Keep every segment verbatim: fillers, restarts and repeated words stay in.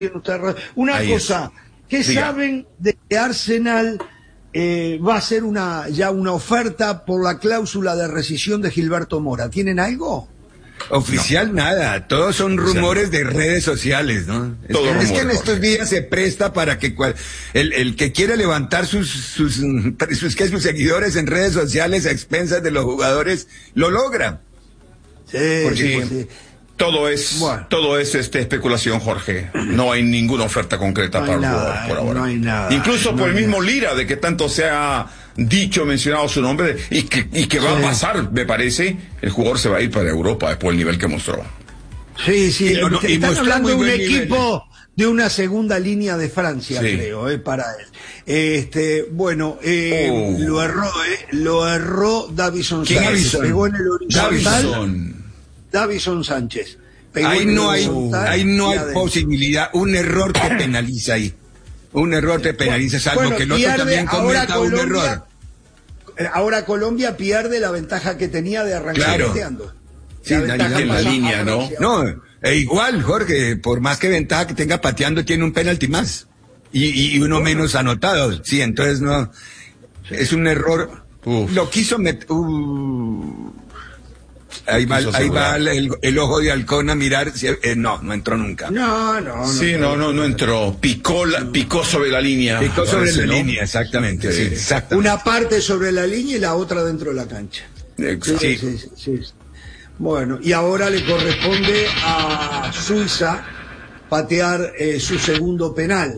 Una Ahí cosa, ¿qué Diga. saben de que Arsenal eh, va a hacer una ya una oferta por la cláusula de rescisión de Gilberto Mora? ¿Tienen algo? Oficial no. Nada, todos son rumores o sea, de redes sociales, ¿no? Es, todo que, rumor, es que en estos Jorge. días se presta para que cual, el, el que quiere levantar sus sus, sus, ¿qué? sus seguidores en redes sociales a expensas de los jugadores, lo logra. Sí, Porque sí, sí. todo es bueno. todo es este especulación, Jorge. No hay ninguna oferta concreta no para el nada, jugador por ahora. No hay nada. Incluso no por el mismo nada. Lira, de que tanto se ha dicho, mencionado su nombre, y que, y que va sí. a pasar, me parece, el jugador se va a ir para Europa después del nivel que mostró. Sí, sí, y, no, y están hablando de un equipo nivel. de una segunda línea de Francia, sí. creo, eh, para él. Este, bueno, eh, oh. lo erró, eh, lo erró Davison ¿Quién Sánchez. Pegó en el horizontal. Davison. Davison Sánchez. Pegó ahí, en no el hay, ahí no hay adentro. posibilidad, un error te penaliza ahí. Un error te penaliza, salvo bueno, que el otro pierde, también cometa Colombia, un error. Ahora Colombia pierde la ventaja que tenía de arrancar claro. pateando. Sí, la en la línea, ¿no? No, e igual, Jorge, por más que ventaja que tenga pateando, tiene un penalti más. Y, y uno bueno. menos anotado. Sí, entonces no. Sí. Es un error. Uf. Lo quiso meter. Uh, ahí va, ahí va el, el ojo de halcón a mirar. Si, eh, no, no entró nunca. No, no, no. Sí, no, no, no entró. Picó, la, picó sobre la línea. Picó sobre parece, la ¿no? línea, exactamente, sí. Sí, exactamente. Una parte sobre la línea y la otra dentro de la cancha. Exacto. Sí, sí, sí, sí. Bueno, y ahora le corresponde a Suiza patear eh, su segundo penal.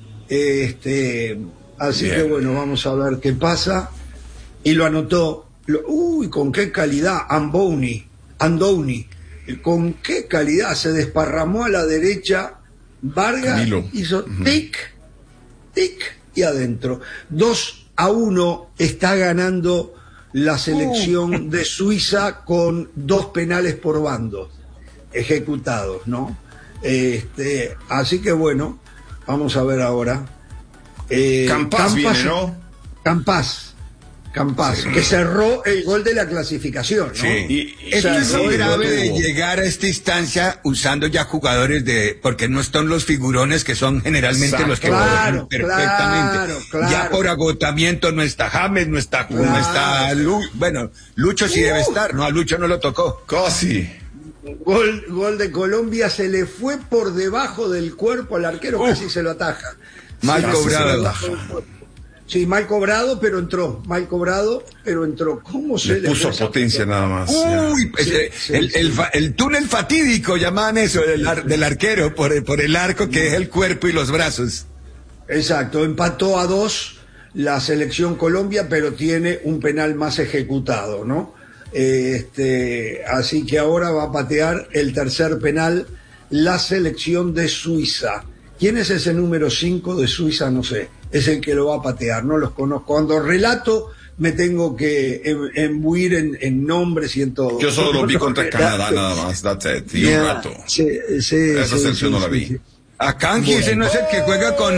Este, así Bien. que bueno, vamos a ver qué pasa. Y lo anotó. Lo, uy, con qué calidad, Andoni, Andoni, con qué calidad se desparramó a la derecha. Vargas Camilo. hizo uh-huh. tic, tic y adentro. dos a uno está ganando la selección uh. de Suiza con dos penales por bando ejecutados, ¿no? Este, así que bueno, vamos a ver ahora. Eh, Campas, Campas viene, ¿no? Campas. Campas, sí. que cerró el gol de la clasificación, ¿no? Sí. Y, es muy grave de llegar a esta instancia usando ya jugadores de, porque no están los figurones que son generalmente Exacto. los que claro, juegan perfectamente. Claro, claro. Ya por agotamiento no está James, no está, claro. no está Lu, bueno, Lucho sí uh. debe estar, no, a Lucho no lo tocó. Casi. Gol, gol de Colombia, se le fue por debajo del cuerpo al arquero, uh. casi se lo ataja. Mal sí, cobrado. Sí, mal cobrado, pero entró. Mal cobrado, pero entró. ¿Cómo se le, le puso potencia nada más? Uy, sí, el, sí, el, sí. El, el túnel fatídico llamaban eso del, del arquero por, por el arco que es el cuerpo y los brazos. Exacto, empató a dos la selección Colombia, pero tiene un penal más ejecutado, ¿no? Este, así que ahora va a patear el tercer penal la selección de Suiza. ¿Quién es ese número cinco de Suiza? No sé. Es el que lo va a patear, no los conozco. Cuando relato me tengo que embuir en, en nombres y en todo. Yo solo lo vi contra Canadá nada más, that's it, y yeah, un rato. Sí, sí, Esa sí, selección sí, no la sí, vi. Sí. A Kanji, ese no es el que juega con...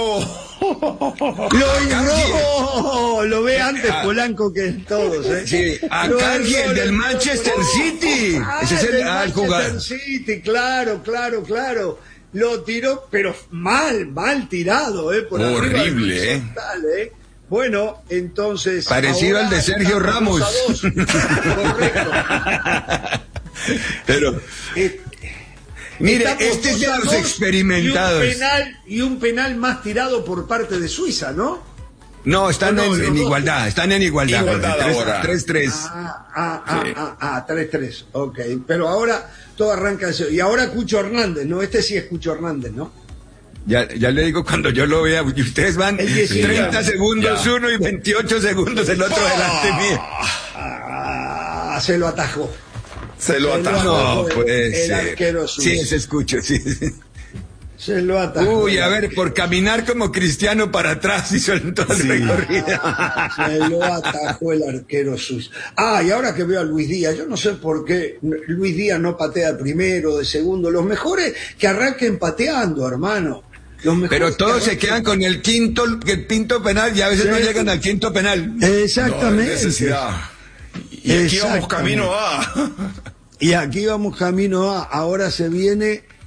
¡Lo Lo ve antes ah, Polanco que en todos, ¿eh? Sí, a Kanji, el del Manchester City. Ah, ese es el, del ah, el Manchester jugador. City, claro, claro, claro. Lo tiró, pero mal, mal tirado, ¿eh? Por horrible, ¿eh? Total, ¿eh? Bueno, entonces... Parecido al de Sergio Ramos. Dos, correcto. Pero... Eh, Mire, este es de los experimentados. Y un, penal, y un penal más tirado por parte de Suiza, ¿no? No, están no, en, en igualdad, están en igualdad. Igualdad ahora. tres tres. Ah, ah, ah, sí. ah, ah, tres tres, ok. Pero ahora todo arranca eso. Y ahora Cucho Hernández, ¿no? Este sí es Cucho Hernández, ¿no? Ya, ya le digo cuando yo lo vea, y ustedes van treinta segundos ya. uno y veintiocho segundos el otro oh. delante mío. Ah, se lo atajó. Se lo atajó. No, puede el ser. Arquero suizo. Sí, se escucha, sí. Se lo atajó. Uy, a ver, por caminar como Cristiano para atrás hizo el todo el sí. recorrido. Se lo atajó el arquero suizo. Ah, y ahora que veo a Luis Díaz, yo no sé por qué Luis Díaz no patea de primero, de segundo. Los mejores que arranquen pateando, hermano. Pero todos se quedan con el quinto, el quinto penal y a veces sí. no llegan al quinto penal. Exactamente. No, necesidad. Y aquí vamos camino a. Y aquí vamos camino a. Ahora se viene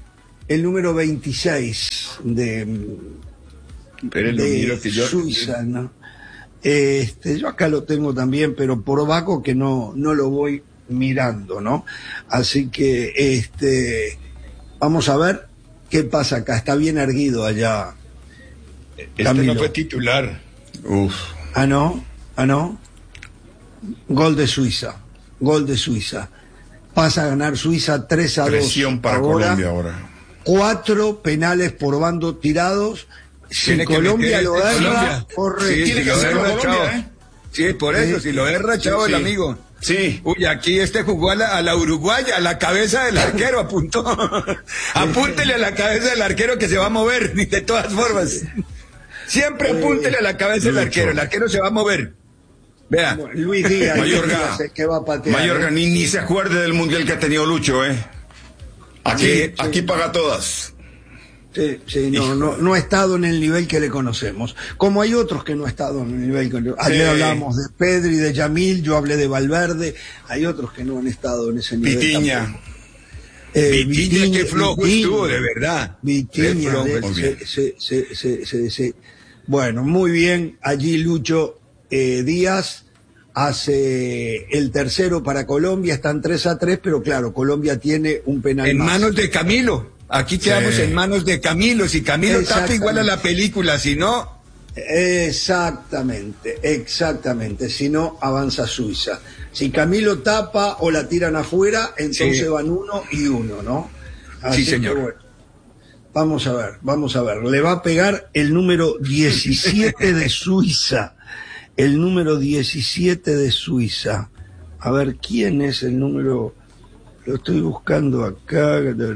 el número veintiséis de, pero lo de miro que yo... Suiza, ¿no? Este, yo acá lo tengo también, pero por abajo que no, no lo voy mirando, ¿no? Así que, este, vamos a ver qué pasa acá. Está bien erguido allá. Este Camilo. no fue titular. Uf. Ah, no, ah, no. Gol de Suiza, gol de Suiza. Pasa a ganar Suiza tres a dos. Presión para ahora, Colombia ahora. Cuatro penales por bando tirados. Si Tiene que Colombia meter lo este erra, Colombia. corre. Sí, Tiene si que lo hacerlo erra, Colombia, chao. ¿eh? Sí, por eso, Sí. si lo erra, chao, Sí. el amigo. Sí. Uy, aquí este jugó a la, a la uruguaya, a la cabeza del arquero, apuntó. Apúntele a la cabeza del arquero que se va a mover, de todas formas. Siempre apúntele a la cabeza del Lucho. arquero, el arquero se va a mover. Vea. Bueno, Luis Díaz, Mayorga. Luis Díaz, que va a patear. Mayorga, ¿eh? ni, ni se acuerde del mundial que ha tenido Lucho, ¿eh? Aquí, Sí, sí. aquí paga todas. Sí, sí, no, no, no ha estado en el nivel que le conocemos. Como hay otros que no ha estado en el nivel que le... Ayer Sí. hablábamos de Pedri, de Yamil, yo hablé de Valverde, hay otros que no han estado en ese nivel. Pitiña. tampoco. Eh, Vitiña, qué flojo Vitiña. estuvo, de verdad. Qué Vitiña, flojo de- estuvo. se- se- se- se- se- se- bueno, muy bien, allí Lucho eh, Díaz hace el tercero para Colombia, están tres a tres, pero claro, Colombia tiene un penal En más. manos de Camilo. Aquí quedamos Sí. en manos de Camilo. Si Camilo tapa Exactamente. igual a la película, si no, Exactamente, exactamente. Si no, avanza Suiza. Si Camilo tapa o la tiran afuera, entonces Sí. van uno y uno, ¿no? Así Sí, señor. que bueno, vamos a ver, vamos a ver. Le va a pegar el número diecisiete de Suiza. El número diecisiete de Suiza. A ver, ¿quién es el número? Lo estoy buscando acá.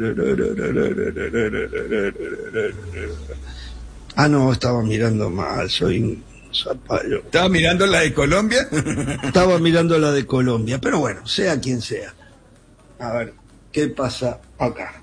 Ah, no, estaba mirando mal, soy un zapallo. estaba mirando la de Colombia. Estaba mirando la de Colombia, pero bueno, sea quien sea. A ver, ¿qué pasa acá?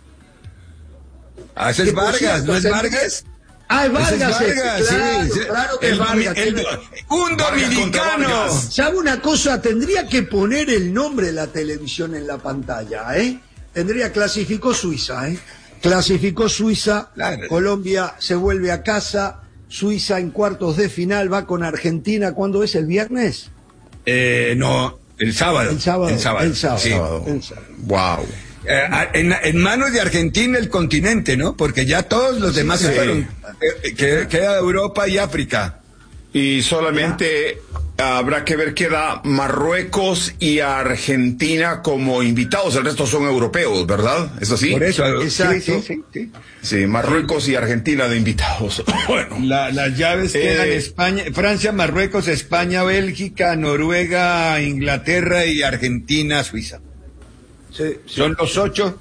Ah, ese Que es por Vargas, cierto, ¿no es se- Vargas? Ah, es Ese Vargas, es ese, Vargas, claro, sí. claro que El es Vargas. domi- el do- un Vargas contra dominicano. Vargas. ¿Sabe una cosa? Tendría que poner el nombre de la televisión en la pantalla, ¿eh? Tendría, clasificó Suiza, ¿eh? Clasificó Suiza, Claro. Colombia se vuelve a casa, Suiza en cuartos de final va con Argentina, ¿cuándo es? ¿El viernes? Eh, no, el sábado. El sábado. El sábado. El sábado. sí. El sábado. Wow. Eh, en, en manos de Argentina el continente, ¿no? Porque ya todos los demás se sí. fueron. Eh, que- queda Europa y África. Y solamente habrá que ver qué da Marruecos y Argentina como invitados. El resto son europeos, ¿verdad? ¿Es así? Por eso. Exacto. Sí, sí, sí, sí. Sí, Marruecos y Argentina de invitados. Bueno. La- las llaves Eh, quedan España, Francia, Marruecos, España, Bélgica, Noruega, Inglaterra y Argentina, Suiza. Sí, sí. Son los ocho.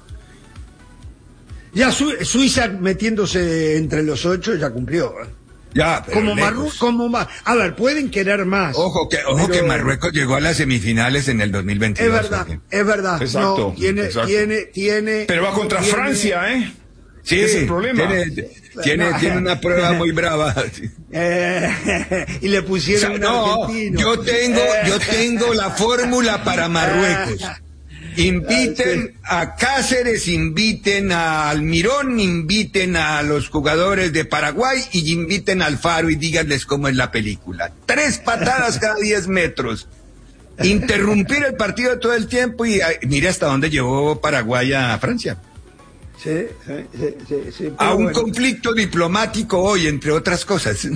Ya Su- Suiza metiéndose entre los ocho ya cumplió. ¿eh? Ya, pero Como lejos. Marruecos, como más. A ver, pueden querer más. Ojo que, ojo Pero- que Marruecos llegó a las semifinales en el dos mil veintidós. Es verdad, Jorge. es verdad. Exacto, No, tiene, exacto. tiene, tiene. Pero va contra tiene- Francia, ¿eh? Sí, Ese es el problema. Tiene, tiene, tiene una prueba muy brava. Eh, y le O pusieron sea, un no, argentino. yo tengo, Eh, yo tengo la fórmula para Marruecos. Inviten Ah, a Cáceres, inviten a Almirón, inviten a los jugadores de Paraguay y inviten al Faro y díganles cómo es la película. Tres patadas cada diez metros. Interrumpir el partido todo el tiempo y ay, mira hasta dónde llevó Paraguay a Francia. Sí, sí, sí, sí, sí, A pero un bueno. conflicto diplomático hoy, entre otras cosas.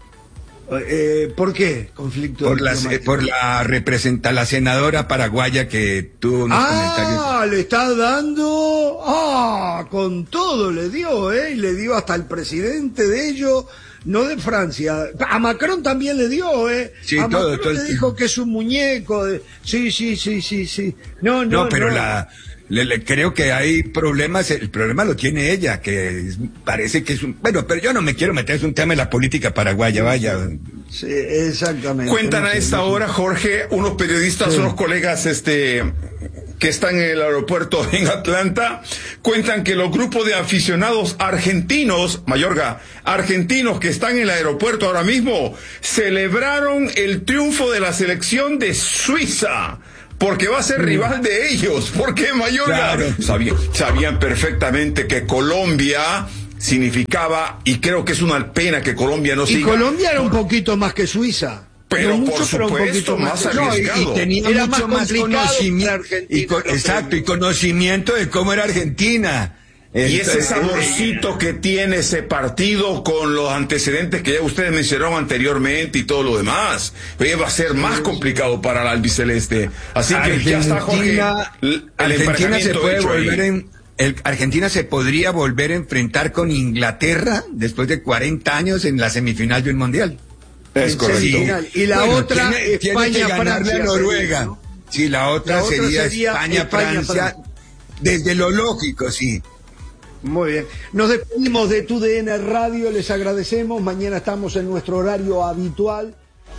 Eh, ¿Por qué conflicto? Por la, diplomático? por la representa la senadora paraguaya que tuvo unos comentarios. Ah, le está dando, ah, con todo le dio, ¿eh? Y le dio hasta el presidente de ellos, no de Francia. A Macron también le dio, ¿eh? Sí, a todo, Macron todo el le tiempo. dijo que es un muñeco. De... Sí, sí, sí, sí, sí. No, no, No, pero no. la le, le- creo que hay problemas, el problema lo tiene ella, que es- parece que es un... Bueno, pero yo no me quiero meter, es un tema de la política paraguaya, vaya. Sí, exactamente. Cuentan No a sé, esta no sé. hora, Jorge, unos periodistas, Sí. unos colegas, este, que están en el aeropuerto en Atlanta, cuentan que los grupos de aficionados argentinos, Mayorga, argentinos que están en el aeropuerto ahora mismo, celebraron el triunfo de la selección de Suiza porque va a ser rival de ellos. Porque Mayorga, claro. sabían, sabían perfectamente que Colombia significaba, y creo que es una pena que Colombia no y siga. Y Colombia era un poquito más que Suiza. Pero no por mucho, supuesto, más, más arriesgado. No, y, y tenía era mucho más, más conocimiento. Y con, exacto, y conocimiento de cómo era Argentina. Entonces, y ese saborcito que tiene ese partido con los antecedentes que ya ustedes mencionaron anteriormente y todo lo demás, eh, va a ser más complicado para el albiceleste. Así Argentina, que ya está, Jorge, el, el Argentina se puede volver en, el, Argentina se podría volver a enfrentar con Inglaterra después de cuarenta años en la semifinal de un mundial. Es correcto. Y la bueno, otra, tiene, España, tiene que ganarle a Noruega. ¿No? Sí, la otra, la otra sería, sería España, España, Francia, Francia, desde lo lógico, sí. Muy bien. Nos despedimos de Tu D N Radio, les agradecemos. Mañana estamos en nuestro horario habitual.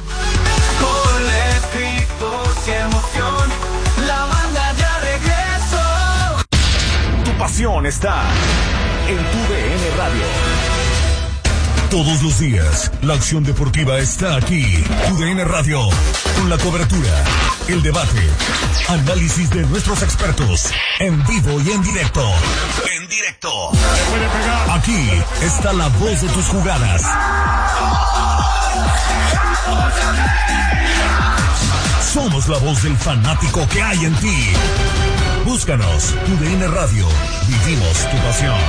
Qué emoción, la banda ya regresó. Tu pasión está en Tu D N Radio. Todos los días, la acción deportiva está aquí. Tu D N Radio, con la cobertura, el debate, análisis de nuestros expertos, en vivo y en directo. En directo. Aquí está la voz de tus jugadas. Somos la voz del fanático que hay en ti. Búscanos, Tu D N Radio. Vivimos tu pasión.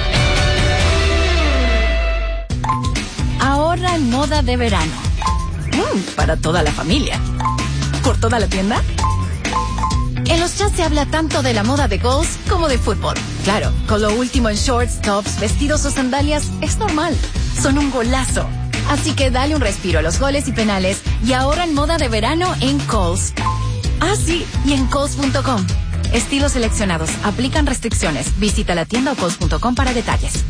Ahorra en moda de verano. Mm, para toda la familia. ¿Por toda la tienda? En los chats se habla tanto de la moda de goals como de fútbol. Claro, con lo último en shorts, tops, vestidos o sandalias es normal. Son un golazo. Así que dale un respiro a los goles y penales y ahorra en moda de verano en Kohl's. Ah, sí, y en Kohl's punto com. Estilos seleccionados. Aplican restricciones. Visita la tienda o Kohl's punto com para detalles.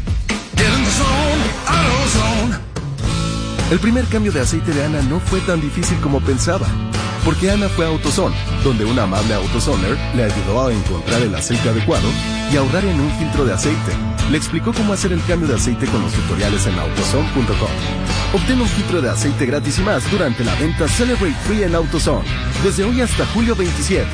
El primer cambio de aceite de Ana no fue tan difícil como pensaba, porque Ana fue a AutoZone, donde una amable AutoZoner le ayudó a encontrar el aceite adecuado y ahorrar en un filtro de aceite. Le explicó cómo hacer el cambio de aceite con los tutoriales en AutoZone punto com. Obtén un filtro de aceite gratis y más durante la venta Celebrate Free en AutoZone, desde hoy hasta julio veintisiete.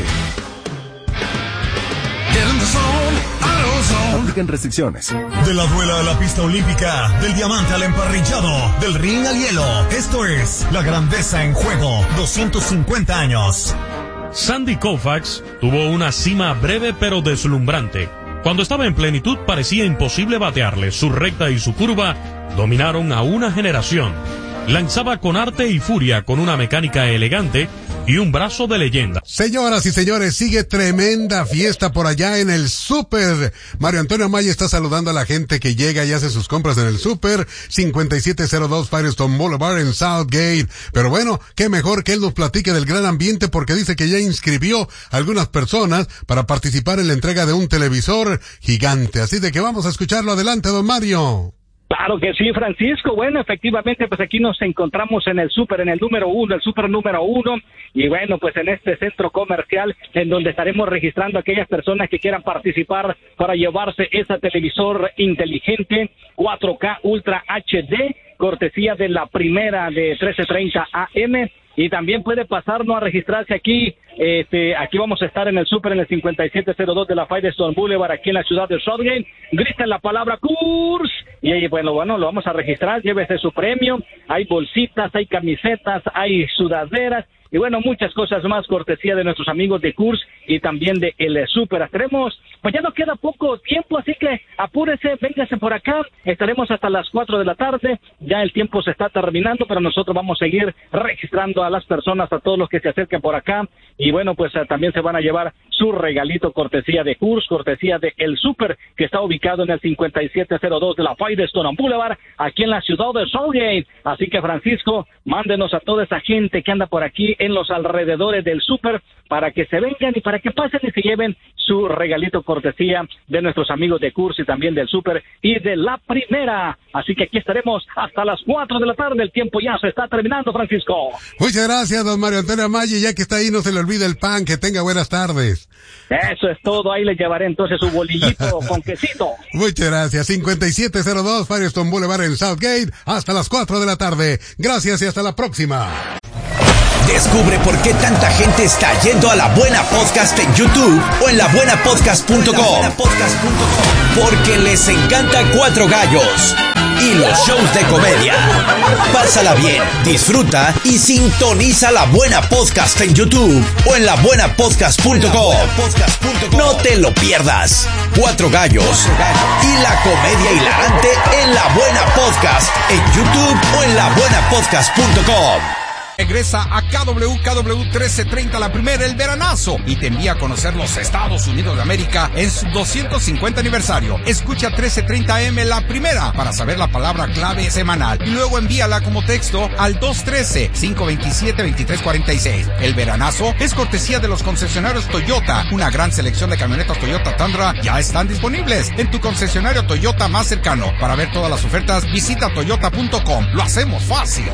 Aplican restricciones. De la duela a la pista olímpica, del diamante al emparrillado, del ring al hielo. Esto es La Grandeza en Juego, doscientos cincuenta años. Sandy Koufax tuvo una cima breve pero deslumbrante. Cuando estaba en plenitud parecía imposible batearle. Su recta y su curva dominaron a una generación. Lanzaba con arte y furia, con una mecánica elegante y un brazo de leyenda. Señoras y señores, sigue tremenda fiesta por allá en el súper. Mario Antonio Amaya está saludando a la gente que llega y hace sus compras en el súper cincuenta y siete cero dos Firestone Boulevard en Southgate. Pero bueno, qué mejor que él nos platique del gran ambiente, porque dice que ya inscribió a algunas personas para participar en la entrega de un televisor gigante. Así de que vamos a escucharlo. Adelante, don Mario. Claro que sí, Francisco. Bueno, efectivamente, pues aquí nos encontramos en el súper, en el número uno, el súper número uno, y bueno, pues en este centro comercial en donde estaremos registrando a aquellas personas que quieran participar para llevarse ese televisor inteligente cuatro K Ultra H D, cortesía de la primera de trece treinta A M. Y también puede pasarnos a registrarse aquí. Este, aquí vamos a estar en el súper en el cincuenta y siete cero dos de la Firestone Boulevard, aquí en la ciudad de Southgate. Griten la palabra Kurs. Y ahí, bueno, bueno, lo vamos a registrar. Llévese su premio. Hay bolsitas, hay camisetas, hay sudaderas. Y bueno, muchas cosas más, cortesía de nuestros amigos de Kurs y también de El Súper. Estaremos, pues ya no queda poco tiempo, así que apúrese, véngase por acá. Estaremos hasta las cuatro de la tarde. Ya el tiempo se está terminando, pero nosotros vamos a seguir registrando a las personas, a todos los que se acerquen por acá. Y bueno, pues eh, también se van a llevar su regalito, cortesía de Kurs, cortesía de El Súper, que está ubicado en el cincuenta y siete cero dos de la Firestone Boulevard, aquí en la ciudad de Southgate. Así que, Francisco, mándenos a toda esa gente que anda por aquí en los alrededores del súper para que se vengan y para que pasen y se lleven su regalito, cortesía de nuestros amigos de Kurs y también del súper y de la primera. Así que aquí estaremos hasta las cuatro de la tarde. El tiempo ya se está terminando, Francisco. Muchas gracias, don Mario Antonio Amaya. Ya que está ahí, no se le olvide el pan. Que tenga buenas tardes. Eso es todo. Ahí le llevaré entonces su bolillito con quesito. Muchas gracias. cincuenta y siete cero dos Firestone Boulevard en Southgate, hasta las cuatro de la tarde. Gracias y hasta la próxima. Descubre por qué tanta gente está yendo a La Buena Podcast en YouTube o en la buena podcast punto com. Porque les encanta Cuatro Gallos y los shows de comedia. Pásala bien, disfruta y sintoniza La Buena Podcast en YouTube o en la buena podcast punto com. No te lo pierdas. Cuatro Gallos y la comedia hilarante en La Buena Podcast en YouTube o en la buena podcast punto com. Regresa a K W K W trece treinta La Primera, el veranazo, y te envía a conocer los Estados Unidos de América en su doscientos cincuenta aniversario. Escucha trece treinta A M La Primera para saber la palabra clave semanal y luego envíala como texto al dos uno tres, cinco dos siete, dos tres cuatro seis. El veranazo es cortesía de los concesionarios Toyota. Una gran selección de camionetas Toyota Tundra ya están disponibles en tu concesionario Toyota más cercano. Para ver todas las ofertas, visita toyota punto com. Lo hacemos fácil.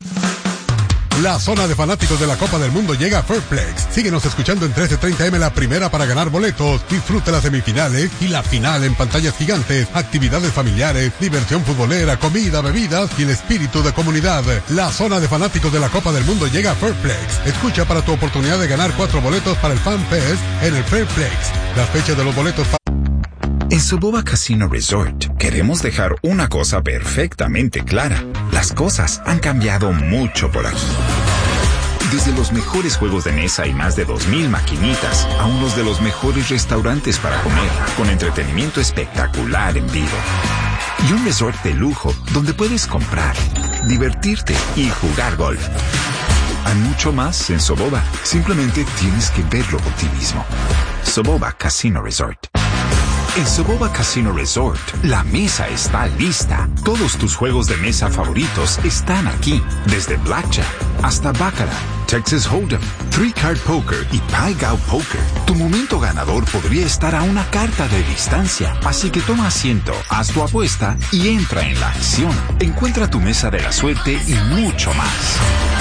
La zona de fanáticos de la Copa del Mundo llega a Fairplex. Síguenos escuchando en trece treinta eme La Primera para ganar boletos. Disfruta las semifinales y la final en pantallas gigantes, actividades familiares, diversión futbolera, comida, bebidas y el espíritu de comunidad. La zona de fanáticos de la Copa del Mundo llega a Fairplex. Escucha para tu oportunidad de ganar cuatro boletos para el Fan Fest en el Fairplex. Las fechas de los boletos para... En Soboba Casino Resort queremos dejar una cosa perfectamente clara. Las cosas han cambiado mucho por aquí. Desde los mejores juegos de mesa y más de dos mil maquinitas a unos de los mejores restaurantes para comer, con entretenimiento espectacular en vivo. Y un resort de lujo donde puedes comprar, divertirte y jugar golf. Hay mucho más en Soboba. Simplemente tienes que verlo por ti mismo. Soboba Casino Resort. En Soboba Casino Resort, la mesa está lista. Todos tus juegos de mesa favoritos están aquí. Desde Blackjack hasta Baccarat, Texas Hold'em, Three Card Poker y Pai Gow Poker. Tu momento ganador podría estar a una carta de distancia. Así que toma asiento, haz tu apuesta y entra en la acción. Encuentra tu mesa de la suerte y mucho más.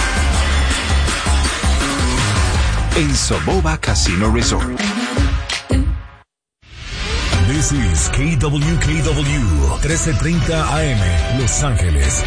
En Soboba Casino Resort. This is K W K W trece treinta A M, Los Ángeles.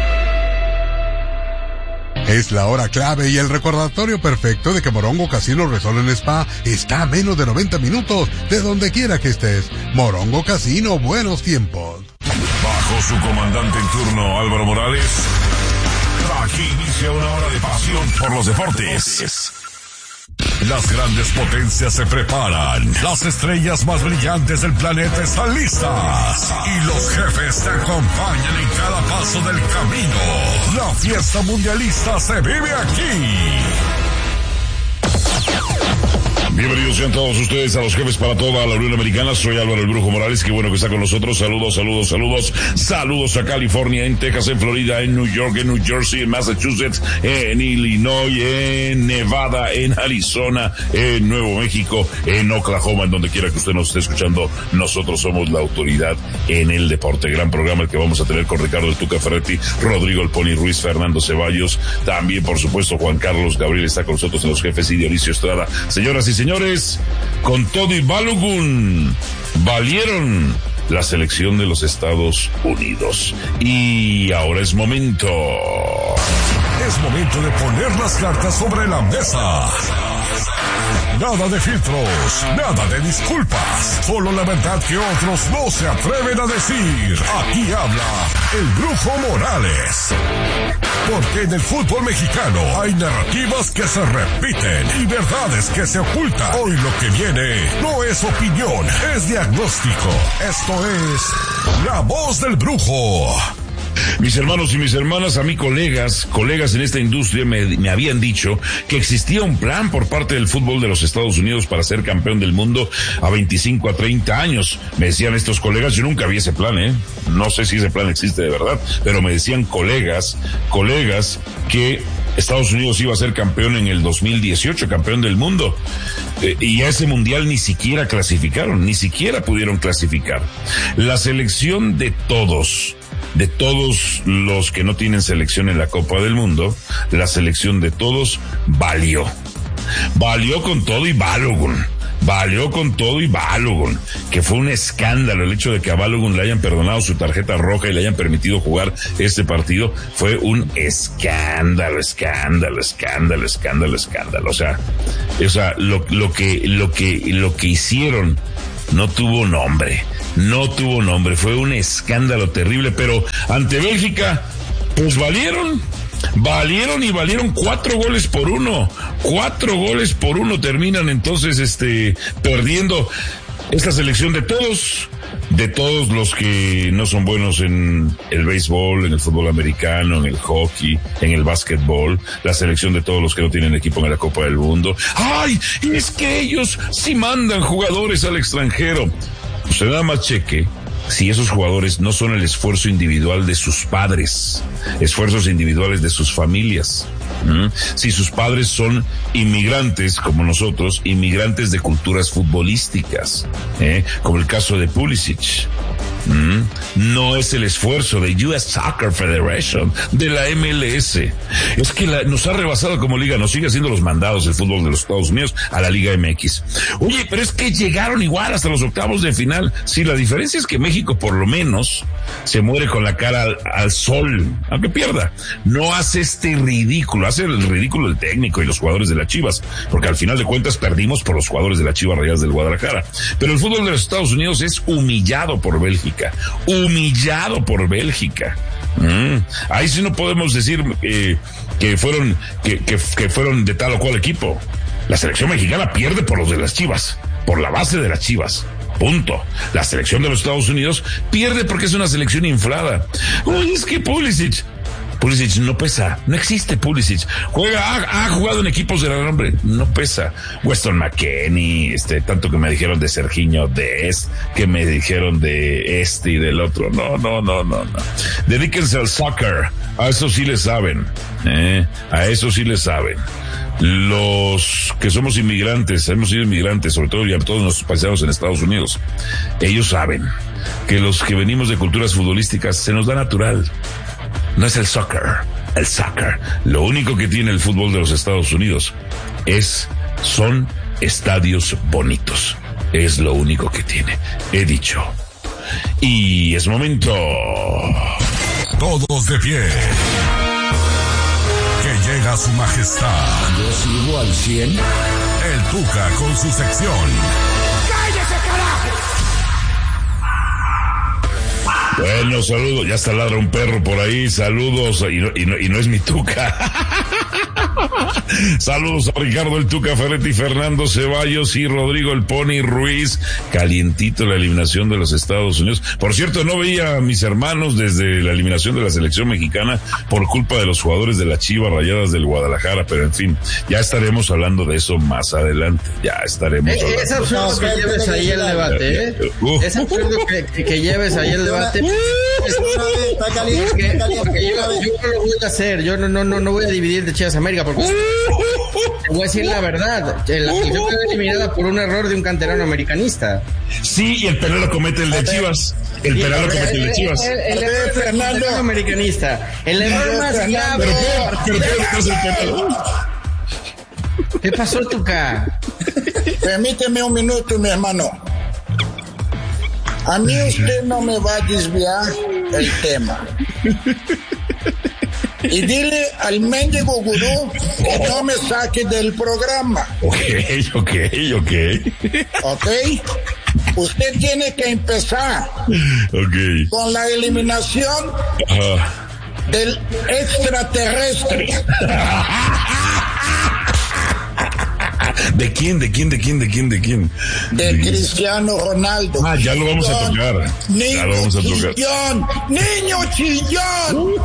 Es la hora clave y el recordatorio perfecto de que Morongo Casino Resort en Spa está a menos de noventa minutos de donde quiera que estés. Morongo Casino, buenos tiempos. Bajo su comandante en turno, Álvaro Morales, aquí inicia una hora de pasión por los deportes. Las grandes potencias se preparan. Las estrellas más brillantes del planeta están listas. Y los jefes te acompañan en cada paso del camino. La fiesta mundialista se vive aquí. Bienvenidos sean todos ustedes a los jefes para toda la Unión Americana. Soy Álvaro el Brujo Morales, qué bueno que está con nosotros. Saludos, saludos, saludos. Saludos a California, en Texas, en Florida, en New York, en New Jersey, en Massachusetts, en Illinois, en Nevada, en Arizona, en Nuevo México, en Oklahoma, en donde quiera que usted nos esté escuchando. Nosotros somos la autoridad en el deporte. Gran programa el que vamos a tener con Ricardo el Tuca Ferretti, Rodrigo el Pony Ruiz, Fernando Ceballos. También, por supuesto, Juan Carlos Gabriel está con nosotros en los jefes y Dionisio Estrada. Señoras y señores, con todo y Balogun, valieron la selección de los Estados Unidos. Y ahora es momento. Es momento de poner las cartas sobre la mesa. Nada de filtros, nada de disculpas, solo la verdad que otros no se atreven a decir. Aquí habla el Brujo Morales. Porque en el fútbol mexicano hay narrativas que se repiten y verdades que se ocultan. Hoy lo que viene no es opinión, es diagnóstico. Esto es La Voz del Brujo. Mis hermanos y mis hermanas, a mí colegas, colegas en esta industria me, me habían dicho que existía un plan por parte del fútbol de los Estados Unidos para ser campeón del mundo a veinticinco a treinta años. Me decían estos colegas, yo nunca vi ese plan, ¿eh? No sé si ese plan existe de verdad, pero me decían colegas, colegas que Estados Unidos iba a ser campeón en el dos mil dieciocho, campeón del mundo. Eh, y a ese mundial ni siquiera clasificaron, ni siquiera pudieron clasificar. La selección de todos, de todos los que no tienen selección en la Copa del Mundo, la selección de todos valió. Valió con todo y Balogun. Valió con todo y Balogun, que fue un escándalo el hecho de que a Balogun le hayan perdonado su tarjeta roja y le hayan permitido jugar este partido. Fue un escándalo, escándalo, escándalo, escándalo, escándalo. O sea, o sea, lo, lo que, lo que, lo que hicieron no tuvo nombre, no tuvo nombre. Fue un escándalo terrible, pero ante Bélgica, pues valieron. Valieron y valieron cuatro goles por uno. Cuatro goles por uno terminan entonces este perdiendo esta selección de todos, de todos los que no son buenos en el béisbol, en el fútbol americano, en el hockey, en el básquetbol, la selección de todos los que no tienen equipo en la Copa del Mundo. ¡Ay! Es que ellos sí mandan jugadores al extranjero. Usted nada más cheque si esos jugadores no son el esfuerzo individual de sus padres, esfuerzos individuales de sus familias. ¿Mm? Si sus padres son inmigrantes, como nosotros, inmigrantes de culturas futbolísticas, ¿eh? Como el caso de Pulisic. ¿Mm? No es el esfuerzo de U S Soccer Federation, de la M L S. Es que la, nos ha rebasado como liga, nos sigue haciendo los mandados el fútbol de los Estados Unidos a la Liga M X. Oye, pero es que llegaron igual hasta los octavos de final. Sí, la diferencia es que México por lo menos se muere con la cara al, al sol, aunque pierda. No hace este ridículo, hace el ridículo el técnico y los jugadores de las Chivas, porque al final de cuentas perdimos por los jugadores de las Chivas Rayadas del Guadalajara. Pero el fútbol de los Estados Unidos es humillado por Bélgica. Humillado por Bélgica. Mm. Ahí sí no podemos decir eh, que fueron que, que, que fueron de tal o cual equipo. La selección mexicana pierde por los de las Chivas, por la base de las Chivas. Punto. La selección de los Estados Unidos pierde porque es una selección inflada. Uy, es que Pulisic Pulisic no pesa, no existe Pulisic. Juega, ha, ha jugado en equipos de renombre, no pesa. Weston McKennie, este, tanto que me dijeron de Sergiño Dest, que me dijeron de este y del otro. No, no, no, no, no. Dedíquense al soccer, a eso sí le saben, eh, a eso sí le saben. Los que somos inmigrantes, hemos sido inmigrantes, sobre todo ya todos nuestros paisanos en Estados Unidos, ellos saben que los que venimos de culturas futbolísticas se nos da natural. No es el soccer, el soccer. Lo único que tiene el fútbol de los Estados Unidos es, son estadios bonitos. Es lo único que tiene. He dicho. Y es momento. Todos de pie. Que llega su majestad. Yo sigo al cien. El Tuca con su sección. ¡Cállese, carajo! Bueno, saludos, ya está ladra un perro por ahí, saludos, y no, y no, y no es mi Tuca. Saludos a Ricardo el Tuca Ferretti, Fernando Ceballos y Rodrigo el Pony Ruiz. Calientito la eliminación de los Estados Unidos. Por cierto, no veía a mis hermanos desde la eliminación de la selección mexicana por culpa de los jugadores de las Chivas Rayadas del Guadalajara, pero en fin, ya estaremos hablando de eso más adelante. Ya estaremos eh, hablando. Es absurdo que lleves ahí el debate, ¿eh? Uh, es absurdo que, que, que lleves ahí el debate. Está caliente, está caliente. Yo, yo no lo voy a hacer, yo no, no, no, no voy a dividir de Chivas América porque te voy a decir la verdad, la selección quedó eliminada por un error de un canterano americanista. Sí, y el penal lo comete el de Chivas. El penal lo comete el de Chivas. El, el, el error del canterano americanista. El error más grave. ¿Qué pasó, Tuca? Permíteme un minuto, mi hermano. A mí usted no me va a desviar el tema. Y dile al mendigo gurú que no me saque del programa. Ok, ok, ok. Ok. Usted tiene que empezar okay. con la eliminación uh. del extraterrestre. ¿De quién? ¿De quién? ¿De quién? ¿De quién? ¿De quién? De Cristiano Ronaldo. Ah, ya lo vamos a tocar. Niño ya lo vamos a tocar. chillón. Niño chillón.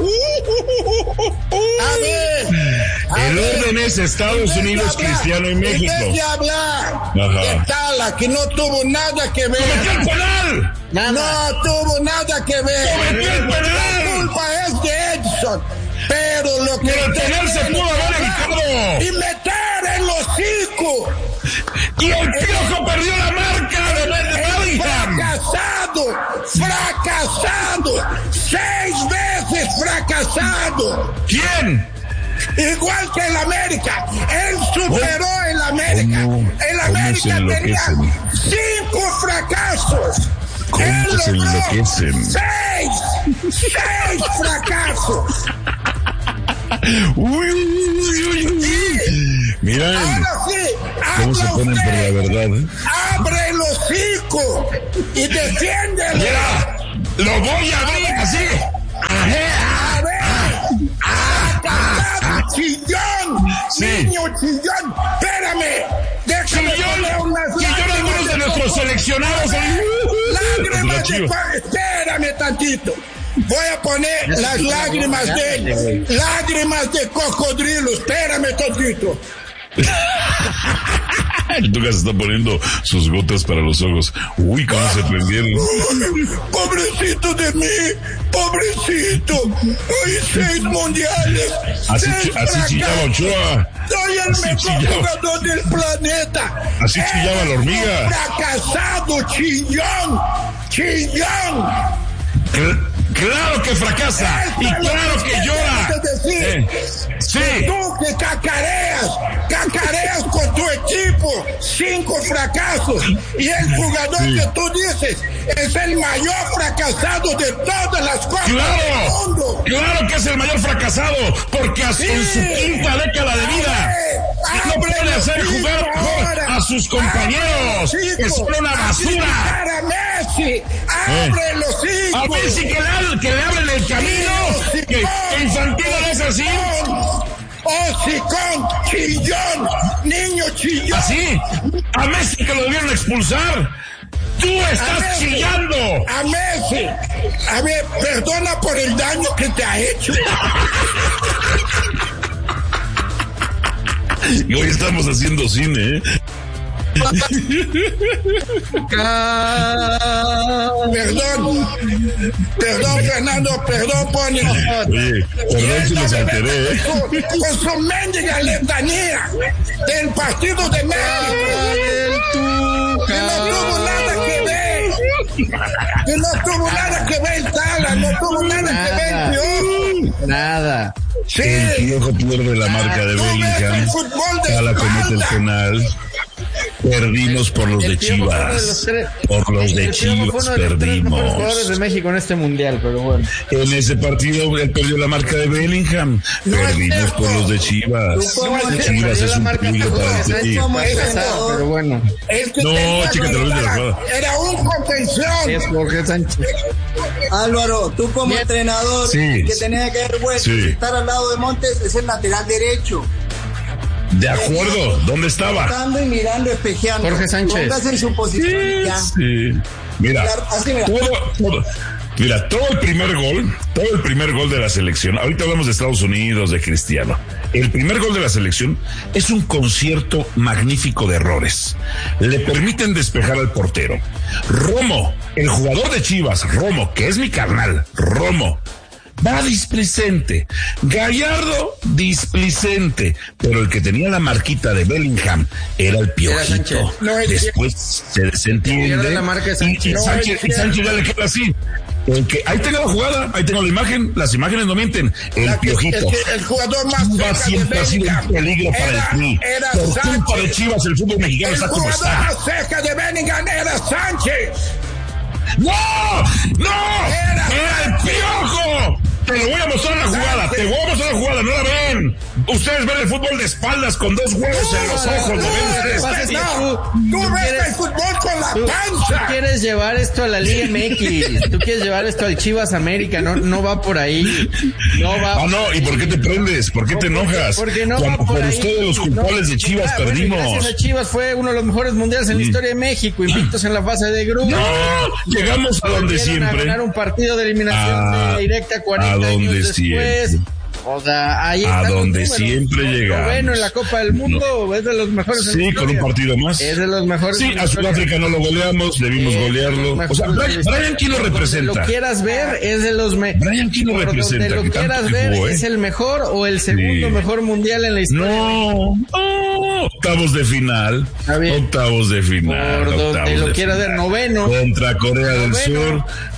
A ver. A El ver, orden es Estados Unidos, hablar, Cristiano y México. En vez de hablar Ajá. de Tala, que no tuvo nada que ver. ¡Cometió el penal! Nada. No tuvo nada que ver. ¡Cometió el penal! La culpa es de Edson. Pero lo que... Pero el penal se pudo haber evitado. Y meter en los hocico. Y el Piojo perdió la marca de Bellingham. Fracasado. Fracasado. Seis veces fracasado. ¿Quién? igual que el América. Él superó el América. ¿Cómo, el América tenía cinco fracasos. ¿Cómo Él se logró enloquecen? seis, seis fracasos. Uy, uy, uy, uy. Miren, sí, cómo se ponen por la verdad. ¿eh? Abre el hocico y defiéndelo. Mira, lo voy a abrir así. A ver, ah, ah, chillón, sí. Niño chillón, espérame, déjame poner unas chillón algunos de nuestros seleccionados. Lágrimas de, espérame tantito. Voy a poner las lágrimas de lágrimas de cocodrilo, espérame tantito. Lucas está poniendo sus gotas para los ojos. Uy, cómo se prendieron. Pobrecito de mí, pobrecito. Hay seis mundiales. Así, seis así chillaba Ochoa. Soy el así mejor chillaba. jugador del planeta. Así chillaba la hormiga. Fracasado, chillón, chillón. Claro que fracasa y claro que llora. Eh, sí. Tú que cacareas, cacareas con tu equipo, cinco fracasos y el jugador sí. que tú dices es el mayor fracasado de todas las cosas claro, del mundo. Claro que es el mayor fracasado porque sí. en su quinta década de vida no puede hacer jugar ahora. a sus compañeros. Es una basura. A Messi, abre los hijos. A Messi que le, que le abren el camino. Que, que Infantino no es así. Hocicón, chillón, niño chillón. ¿Así? A Messi que lo debieron expulsar. ¡Tú estás a chillando! A Messi. A ver, perdona por el daño que te ha hecho. Y hoy estamos haciendo cine, ¿eh? Perdón, perdón Fernando, perdón Pony. Oye, perdón si les alteré, ¿eh? Con, con su mendiga letanía del partido de México. Que no tuvo nada que ver. Que no tuvo nada que ver el Tala, no tuvo nada, nada. que ver el Piojo. Nada. Sí. El Piojo pierde la marca de Bellingham. Tala comete el penal. Perdimos por los de Chivas. Por los de Chivas perdimos. Los jugadores de México en este mundial, pero bueno. En ese partido él perdió la marca de Bellingham. Perdimos por los de Chivas. Chivas es un peligro para el equipo. Pero bueno. No, chica, te lo ves de la jugada. Era un contención. Es Jorge Sánchez. Álvaro, tú como sí. entrenador sí. que tenés que ver bueno, sí. estar al lado de Montes es el lateral derecho. De acuerdo, ¿dónde estaba? Estando y mirando, espejeando. Jorge Sánchez. Póngase en su posición. Sí, ya. sí. Mira, Así, mira. Todo, todo, mira, todo el primer gol, todo el primer gol de la selección, ahorita hablamos de Estados Unidos, de Cristiano, el primer gol de la selección es un concierto magnífico de errores. Le permiten despejar al portero. Romo, el jugador de Chivas, Romo, que es mi carnal, Romo, va displicente. Gallardo, displicente. Pero el que tenía la marquita de Bellingham era el Piojito. No, Después se desentiende. La marca Sánchez. Y, y, Sánchez, y Sánchez ya le queda así. El que, ahí tengo la jugada, ahí tengo la imagen. Las imágenes no mienten. El la Piojito. Que, el, el jugador más Chivas siempre ha sido un peligro era, para el club. Por culpa de Chivas, el fútbol mexicano está como está. El jugador más cerca de Bellingham era Sánchez. ¡No! ¡No! Era, ¡Era el Piojo! Te lo voy a mostrar la jugada, te voy a mostrar la jugada, no la ven. Ustedes ven el fútbol de espaldas con dos huevos en los ojos, ¿lo ven ustedes? No, tú ves el fútbol con la panza. Tú quieres llevar esto a la Liga M X, tú quieres llevar esto al Chivas América, no, no va por ahí. No va. Ah, no, ¿y por qué te prendes? ¿Por qué te enojas? Porque no Cuando va por, por ahí. ustedes los culpables no, de Chivas bueno, perdimos. Gracias a Chivas fue uno de los mejores mundiales en la historia de México, invictos en la fase de grupos. No, llegamos a donde siempre. A ganar un partido de eliminación a, de directa cuarenta a donde años después. Siempre. O sea, ahí a está donde siempre llegamos. Bueno, en la Copa del Mundo no. es de los mejores. Sí, con un partido más. Es de los mejores. Sí, a Sudáfrica no lo goleamos, debimos eh, golearlo. O sea, Brian, Brian ¿quién lo representa? Donde lo quieras ver, es de los mejores. Brian ¿quién lo representa? Donde lo quieras ver, jugó, ¿eh? es el mejor o el segundo sí. mejor mundial en la historia. No, no. Octavos de final. Octavos de final. Por donde lo quieras ver, noveno. Contra Corea noveno. del Sur.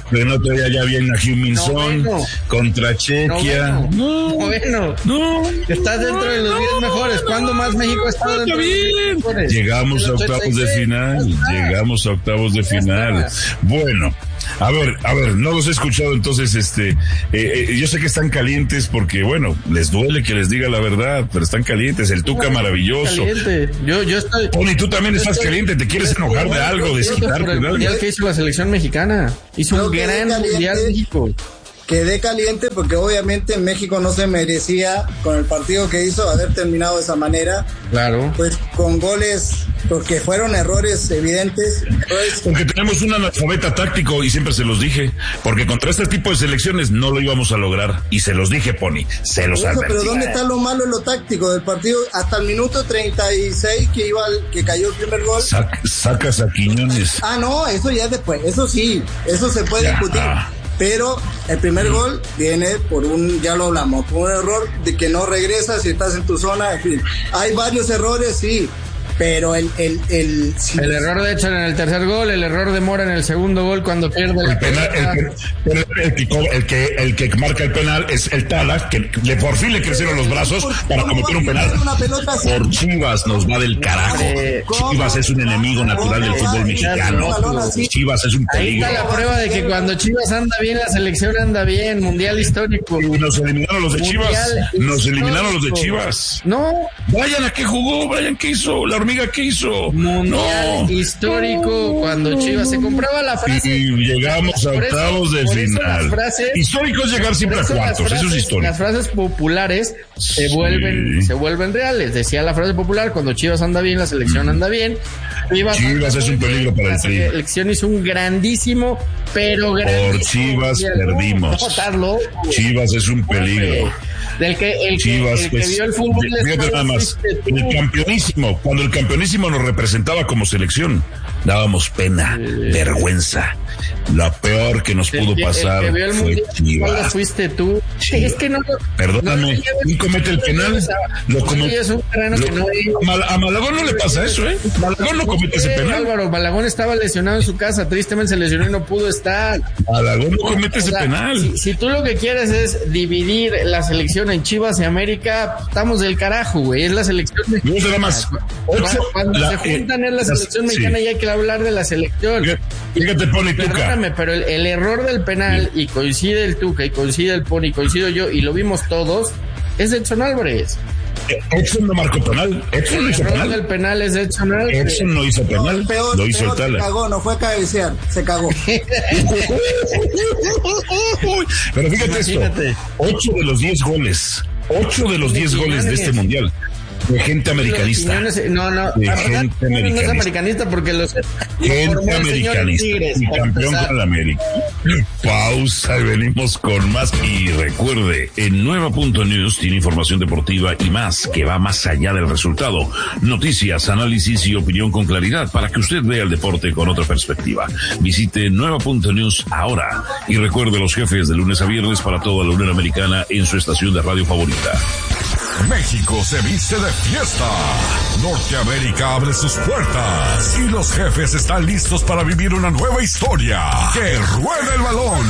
que no traía ya bien a Heung-min Son, no, bueno. contra Chequia. No, bueno. No, estás dentro de los diez mejores. ¿Cuándo más México ha estado dentro de los diez mejores? Llegamos a octavos de final, llegamos a octavos de final. Bueno, a ver, a ver, no los he escuchado, entonces, este, eh, eh, yo sé que están calientes porque, bueno, les duele que les diga la verdad, pero están calientes. El Tuca maravilloso. Caliente. Yo, yo estoy. Pony, tú también estás estoy, caliente, te quieres enojar de algo, desquitarte por el de algo. mundial que hizo la selección mexicana. Hizo Creo un que gran caliente. mundial México. Quedé caliente porque obviamente México no se merecía, con el partido que hizo, haber terminado de esa manera. Claro. Pues con goles, porque fueron errores evidentes. Errores... Porque tenemos un analfabeta táctico y siempre se los dije, porque contra este tipo de selecciones no lo íbamos a lograr. Y se los dije, Pony, se los Eso, advertí. pero ¿dónde está lo malo en lo táctico del partido? Hasta el minuto treinta y seis que iba al, que cayó el primer gol. Sac, sacas a Quiñones. Ah, no, eso ya es después. Eso sí, eso se puede Ya. discutir. Pero el primer gol viene por un, ya lo hablamos, por un error de que no regresas si estás en tu zona. En fin, hay varios errores, sí, pero el el el, si el error de Edson en el tercer gol, el error de Mora en el segundo gol cuando pierde la el penal, el, el, el, que, el que el que marca el penal es el Tala, que le, por fin le crecieron los brazos para cometer un penal. Por Chivas nos va del carajo. Chivas es un enemigo natural del fútbol mexicano. Chivas es un peligro. Ahí está la prueba de que cuando Chivas anda bien, la selección anda bien. Mundial histórico. Nos eliminaron los de Chivas. Nos eliminaron los de Chivas. No. Vayan a qué jugó, vayan qué hizo. La hormiga qué hizo. Mundial no. histórico cuando Chivas se compraba la frase. Y llegamos a octavos de final. Frases, histórico es llegar siempre a cuartos. Frases, eso es histórico. Las frases populares se sí. vuelven, se vuelven reales. Decía la frase popular: cuando Chivas anda bien, la selección anda bien. Chivas, Chivas es un peligro para el Tri. La selección hizo un grandísimo, pero grandísimo. Por Chivas perdimos. Chivas es un peligro. Del que el, Chivas, que, el que pues, vio el fútbol fíjate nada más, el campeonísimo, cuando el campeonísimo nos representaba como selección, dábamos pena, eh, vergüenza. La peor que nos pudo el, pasar el que vio el fue mundial, Chivas. Fuiste tú. Chivas. Es que no. Perdóname, no, ¿quién comete el penal? Lo comete. No, a Malagón no le pasa eso, ¿eh? Malagón no comete ese penal. Álvaro, Malagón estaba lesionado en su casa, tristemente se lesionó y no pudo estar. Malagón no comete ese o sea, penal. Si, si tú lo que quieres es dividir la selección en Chivas y América, estamos del carajo, güey. Es la selección mexicana. Nada más. Cuando, cuando la, se juntan eh, es la selección las, mexicana sí. Y hay que hablar de la selección. Fíjate, Pony, Tuca. Perdóname, pero el, el error del penal, sí. Y coincide el Tuca, y coincide el Pony, coincido yo, y lo vimos todos, es de Edson Álvarez. Edson no marcó penal. Edson no hizo penal. El error del penal es de Edson Álvarez. Edson no hizo penal. No, peor, lo hizo peor, el Tala. Se cagó, no fue a cabecear, se cagó. Pero fíjate Imagínate. esto: ocho de los diez goles, ocho de los diez goles de este mundial. De gente americanista. No, no, de gente no, americanista. no es americanista porque los gente americanista Tigres, y campeón con la América. Pausa y venimos con más. Y recuerde, en Nueva Punto News tiene información deportiva y más que va más allá del resultado. Noticias, análisis y opinión con claridad para que usted vea el deporte con otra perspectiva. Visite Nueva Punto News ahora y recuerde los jefes de lunes a viernes para toda la Unión Americana en su estación de radio favorita. México se viste de fiesta. Norteamérica abre sus puertas y los jefes están listos para vivir una nueva historia. ¡Que ruede el balón!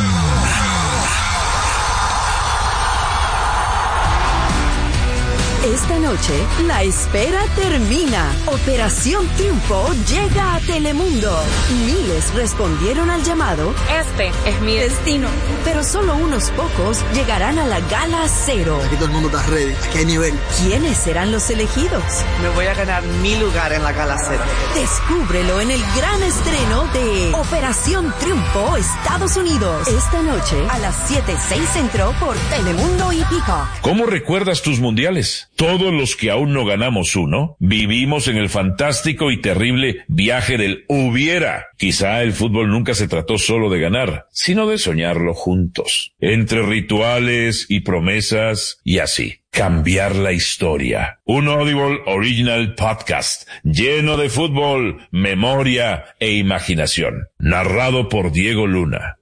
Esta noche, la espera termina. Operación Triunfo llega a Telemundo. Miles respondieron al llamado. Este es mi destino. Pero solo unos pocos llegarán a la Gala Cero. Aquí todo el mundo está ready. Aquí hay nivel. ¿Quiénes serán los elegidos? Me voy a ganar mi lugar en la Gala Cero. Descúbrelo en el gran estreno de Operación Triunfo Estados Unidos. Esta noche a las siete y seis Centro por Telemundo y Peacock. ¿Cómo recuerdas tus mundiales? Todos los que aún no ganamos uno, vivimos en el fantástico y terrible viaje del hubiera. Quizá el fútbol nunca se trató solo de ganar, sino de soñarlo juntos. Entre rituales y promesas y así. Cambiar la historia. Un Audible Original Podcast lleno de fútbol, memoria e imaginación. Narrado por Diego Luna.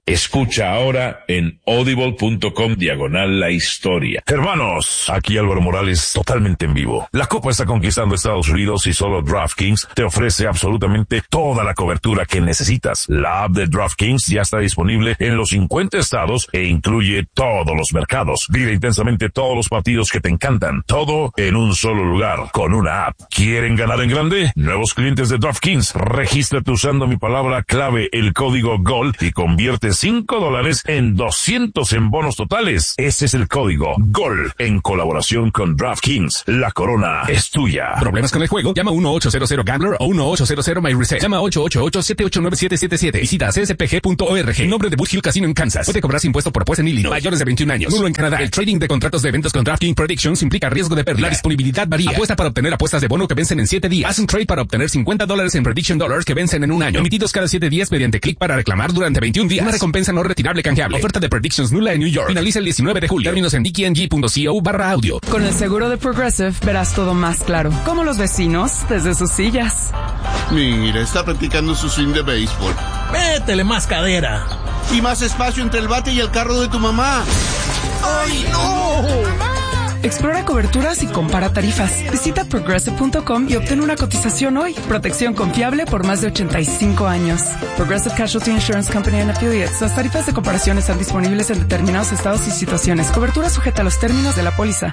Escucha ahora en audible.com diagonal la historia. Hermanos, aquí Álvaro Morales, totalmente en vivo. La Copa está conquistando Estados Unidos y solo DraftKings te ofrece absolutamente toda la cobertura que necesitas. La app de DraftKings ya está disponible en los cincuenta estados e incluye todos los mercados. Vive intensamente todos los partidos que te encantan. Todo en un solo lugar, con una app. ¿Quieren ganar en grande? Nuevos clientes de DraftKings, regístrate usando mi palabra clave, el código GOL, y convierte cinco dólares en doscientos en bonos totales. Ese es el código GOL, en colaboración con DraftKings. La corona es tuya. ¿Problemas con el juego? Llama uno ocho cero cero Gambler o uno ocho cero cero My Reset. Llama ocho ocho ocho siete ocho nueve siete siete siete. Visita c s p g punto org. En nombre de Bush Hill Casino en Kansas. Puede cobrarse impuesto por apuesta en Illinois. Mayores de veintiún años. Nulo en Canadá. El trading de contratos de eventos con DraftKings Predictions implica riesgo de pérdida. La disponibilidad varía. Apuesta para obtener apuestas de bono que vencen en siete días. Haz un trade para obtener cincuenta dólares en Prediction Dollars que vencen en un año. Emitidos cada siete días mediante clic para reclamar durante veintiún días. Una recompensa no retirable canjeable. Oferta de Predictions nula en New York. Finaliza el diecinueve de julio. Términos en d k n g punto co barra audio. Con el seguro de Progressive verás todo más claro. Como los vecinos desde sus sillas. Mira, está practicando su swing de béisbol. Métele más cadera. Y más espacio entre el bate y el carro de tu mamá. ¡Ay, no! Explora coberturas y compara tarifas. Visita progressive punto com y obtén una cotización hoy. Protección confiable por más de ochenta y cinco años. Progressive Casualty Insurance Company and Affiliates. Las tarifas de comparación están disponibles en determinados estados y situaciones. Cobertura sujeta a los términos de la póliza.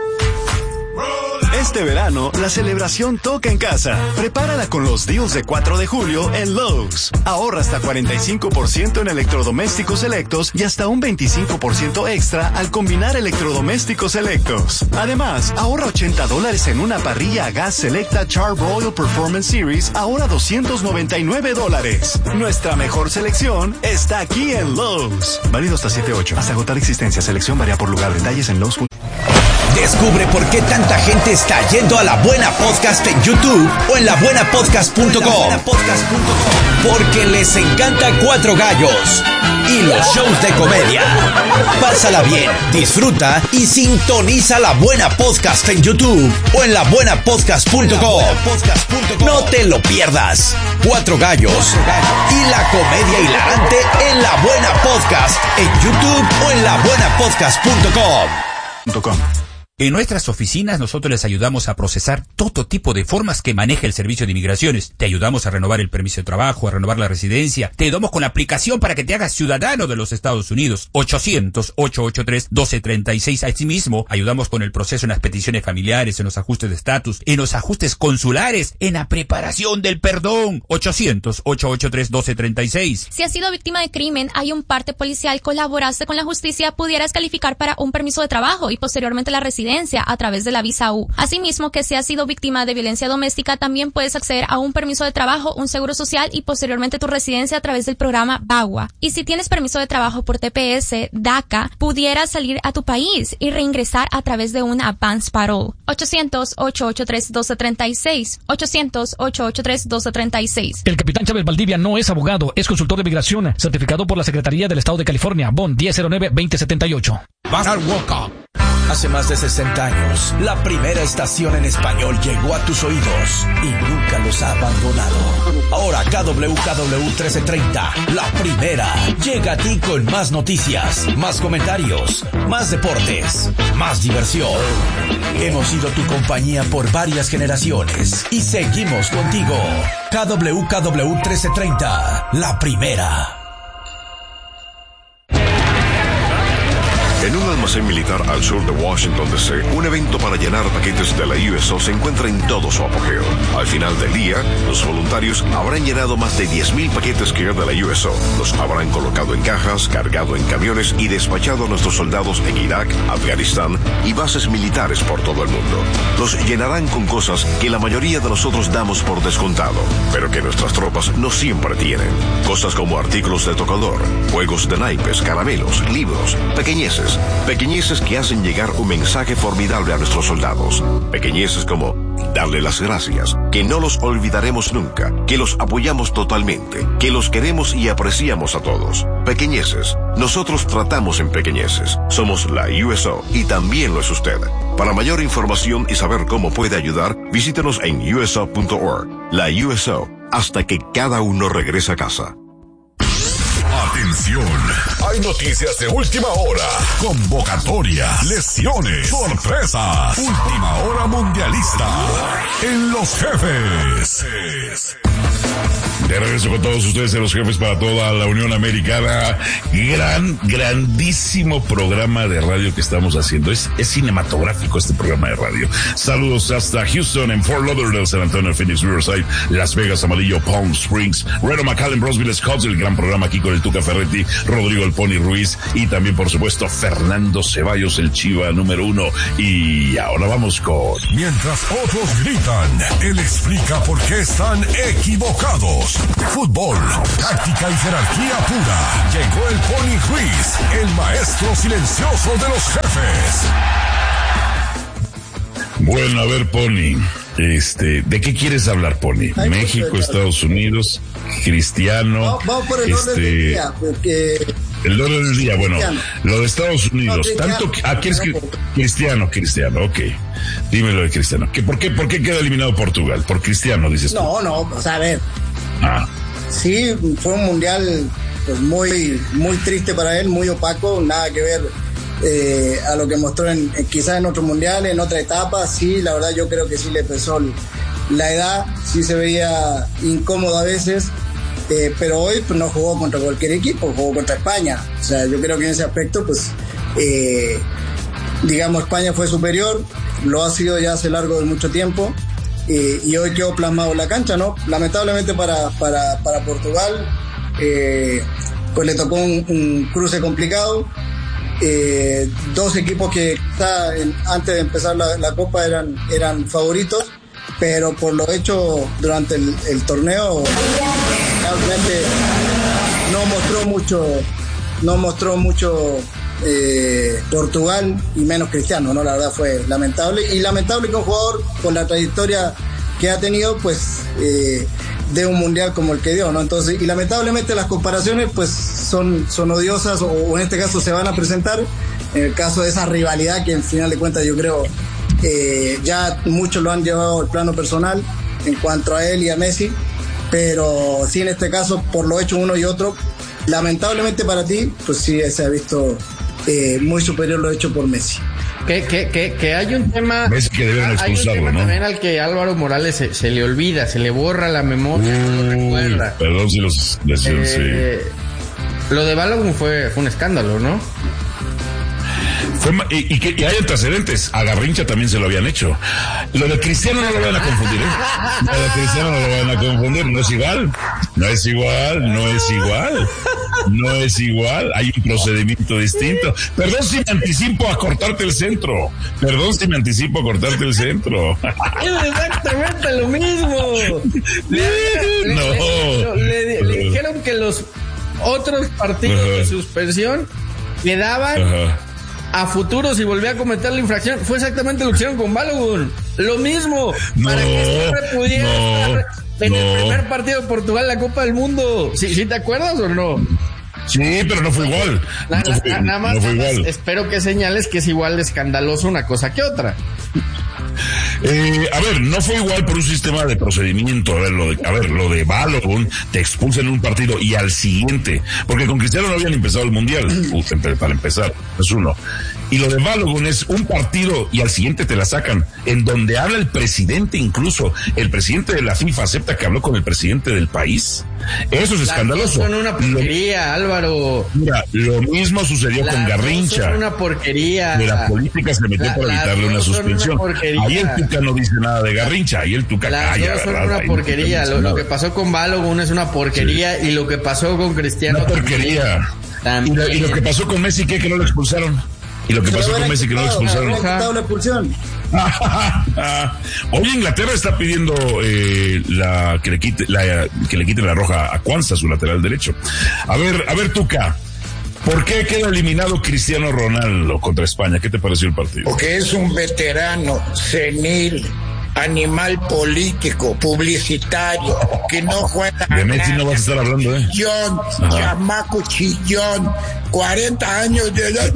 Este verano, la celebración toca en casa. Prepárala con los deals de cuatro de julio en Lowe's. Ahorra hasta cuarenta y cinco por ciento en electrodomésticos selectos y hasta un veinticinco por ciento extra al combinar electrodomésticos selectos. Además, ahorra ochenta dólares en una parrilla a gas selecta Char-Broil Performance Series, ahora doscientos noventa y nueve dólares. Nuestra mejor selección está aquí en Lowe's. Válido hasta siete ocho. Hasta agotar existencia. Selección varía por lugar. Detalles en Lowe's. Descubre por qué tanta gente está yendo a La Buena Podcast en YouTube o en la buena podcast punto com. Porque les encanta Cuatro Gallos y los shows de comedia. Pásala bien, disfruta y sintoniza La Buena Podcast en YouTube o en la buena podcast punto com. No te lo pierdas. Cuatro Gallos y la comedia hilarante en La Buena Podcast en YouTube o en la buena podcast punto com. En nuestras oficinas nosotros les ayudamos a procesar todo tipo de formas que maneja el Servicio de Inmigraciones. Te ayudamos a renovar el permiso de trabajo, a renovar la residencia. Te ayudamos con la aplicación para que te hagas ciudadano de los Estados Unidos. ochocientos, ochocientos ochenta y tres, doce treinta y seis. Asimismo, ayudamos con el proceso en las peticiones familiares, en los ajustes de estatus, en los ajustes consulares, en la preparación del perdón. ochocientos, ochocientos ochenta y tres, doce treinta y seis. Si has sido víctima de crimen, hay un parte policial, colaboraste con la justicia, pudieras calificar para un permiso de trabajo y posteriormente la residencia a través de la visa U. Asimismo, que si has sido víctima de violencia doméstica, también puedes acceder a un permiso de trabajo, un seguro social y posteriormente tu residencia a través del programa BAGUA. Y si tienes permiso de trabajo por T P S, DACA, pudieras salir a tu país y reingresar a través de una advance parole. ochocientos, ochocientos ochenta y tres, doce treinta y seis. ochocientos, ochocientos ochenta y tres, doce treinta y seis. El capitán Chávez Valdivia no es abogado, es consultor de migración, certificado por la Secretaría del Estado de California, B O N diez cero nueve veinte setenta y ocho. Bastar Walker. Hace más de sesenta años, la primera estación en español llegó a tus oídos y nunca los ha abandonado. Ahora K W K W trece treinta, la primera, llega a ti con más noticias, más comentarios, más deportes, más diversión. Hemos sido tu compañía por varias generaciones y seguimos contigo. K W K W trece treinta, la primera. En un almacén militar al sur de Washington, D C, un evento para llenar paquetes de la U S O se encuentra en todo su apogeo. Al final del día, los voluntarios habrán llenado más de diez mil paquetes que de la U S O. Los habrán colocado en cajas, cargado en camiones y despachado a nuestros soldados en Irak, Afganistán y bases militares por todo el mundo. Los llenarán con cosas que la mayoría de nosotros damos por descontado, pero que nuestras tropas no siempre tienen. Cosas como artículos de tocador, juegos de naipes, caramelos, libros, pequeñeces. Pequeñeces que hacen llegar un mensaje formidable a nuestros soldados. Pequeñeces como darle las gracias, que no los olvidaremos nunca, que los apoyamos totalmente, que los queremos y apreciamos a todos. Pequeñeces. Nosotros tratamos en pequeñeces. Somos la U S O y también lo es usted. Para mayor información y saber cómo puede ayudar, visítenos en U S O punto org. La U S O, hasta que cada uno regrese a casa. Atención. información. Hay noticias de última hora, convocatorias, lesiones, sorpresas. Última hora mundialista en Los Jefes. De regreso con todos ustedes en Los Jefes para toda la Unión Americana. Gran, grandísimo programa de radio que estamos haciendo. Es, es cinematográfico este programa de radio. Saludos hasta Houston, en Fort Lauderdale, San Antonio, Phoenix, Riverside, Las Vegas, Amarillo, Palm Springs, Reno, McAllen, Brosville, Scotts, el gran programa aquí con el Tuca Ferretti, Rodrigo el Pony Ruiz y también, por supuesto, Fernando Ceballos, el Chiva número uno. Y ahora vamos con... Mientras otros gritan, él explica por qué están equivocados. Fútbol, táctica y jerarquía pura. Llegó el Pony Ruiz, el maestro silencioso de los jefes. Bueno, a ver, Pony, este, ¿de qué quieres hablar, Pony? Ay, México, pues, Estados Unidos, Cristiano. Vamos, vamos por el este, orden del día, porque... El orden del día, bueno, Cristiano. lo de Estados Unidos, No, tanto, Cristiano. ah, ¿quieres que, Cristiano, Cristiano, ok, dímelo de Cristiano, ¿Qué, por qué, por qué queda eliminado Portugal? Por Cristiano, dices tú. No, no, o sea, a ver, Ah, sí, fue un mundial pues muy, muy triste para él, muy opaco, nada que ver eh, a lo que mostró en, en- quizás en otro mundial, en otra etapa. Sí, la verdad yo creo que sí le pesó el- la edad, sí se veía incómodo a veces, eh, pero hoy pues, no jugó contra cualquier equipo, jugó contra España. O sea, yo creo que en ese aspecto, pues, eh, digamos, España fue superior, lo ha sido ya hace largo de mucho tiempo. Eh, y hoy quedó plasmado en la cancha, ¿no? Lamentablemente para, para, para Portugal, eh, pues le tocó un, un cruce complicado. Eh, dos equipos que quizá en- antes de empezar la, la Copa eran, eran favoritos, pero por lo hecho durante el, el torneo, realmente no mostró mucho, no mostró mucho eh, Portugal y menos Cristiano, ¿no? La verdad fue lamentable y lamentable que un jugador con la trayectoria que ha tenido, pues eh, de un mundial como el que dio, ¿no? Entonces, y lamentablemente las comparaciones pues son, son odiosas o, o en este caso se van a presentar en el caso de esa rivalidad que en final de cuentas yo creo eh, ya muchos lo han llevado al plano personal en cuanto a él y a Messi, pero sí en este caso por lo hecho uno y otro, lamentablemente para ti, pues sí se ha visto eh, muy superior lo hecho por Messi. Que, que, que, que hay un tema. Messi que deben hay un expulsarlo, tema ¿no? también al que Álvaro Morales se, se le olvida, se le borra la memoria, no lo recuerda. Perdón si los... les- Eh, Lo de Balogun fue, fue un escándalo, ¿no? Fue ma- y, y que y hay antecedentes. A Garrincha también se lo habían hecho. Lo de Cristiano no lo van a confundir, ¿eh? Lo de Cristiano no lo van a confundir. No es igual. No es igual. No es igual. No es igual. Hay un procedimiento distinto. Perdón si me anticipo a cortarte el centro. Perdón si me anticipo a cortarte el centro. Es exactamente lo mismo. Le, le- No. le- le- le- le dijeron que los otros partidos Ajá. de suspensión le daban Ajá. a futuro si volvía a cometer la infracción. Fue exactamente lo que hicieron con Balogun. Lo mismo. No, para que siempre pudiera no, estar en el no. primer partido de Portugal en la Copa del Mundo. ¿Sí, sí te acuerdas o no? Sí, pero no fue igual. Na- No fue, na- nada más, no fue nada más igual. espero que señales que es igual de escandaloso una cosa que otra. Eh, a ver, no fue igual por un sistema de procedimiento. A ver, lo de, a ver, lo de Balogun te expulsan en un partido y al siguiente, porque con Cristiano no habían empezado el mundial, uh, empe- para empezar, es uno. Y lo de Balogun es un partido y al siguiente te la sacan, en donde habla el presidente incluso. El presidente de la FIFA acepta que habló con el presidente del país. Eso es Las escandaloso. dos son una porquería, Álvaro. Mira, lo mismo sucedió Las con dos Garrincha. son una porquería. De la política se metió La- para las evitarle una dos son suspensión. una porquería. Ahí el Tuca no dice nada de Garrincha, ahí el Tuca Las calla, dos son ¿verdad? una Ahí el Tuca porquería. no dice Lo, lo nada. que pasó con Balogun es una porquería y lo que pasó con Cristiano Una porquería. Y también. lo, y lo que pasó con Messi, ¿qué? Que no lo expulsaron. Y lo que Se pasó le con hubiera Messi, que no lo quitado, expulsaron. le hubiera quitado la expulsión. Hoy Inglaterra está pidiendo eh, la, que, le quite, la, que le quiten la roja a Cuanza, su lateral derecho. A ver, a ver, Tuca, ¿por qué queda eliminado Cristiano Ronaldo contra España? ¿Qué te pareció el partido? Porque es un veterano, senil, animal político, publicitario, que no juega De Messi nada. no vas a estar hablando, ¿eh? Chillón, Ajá. chamaco chillón, cuarenta años de edad.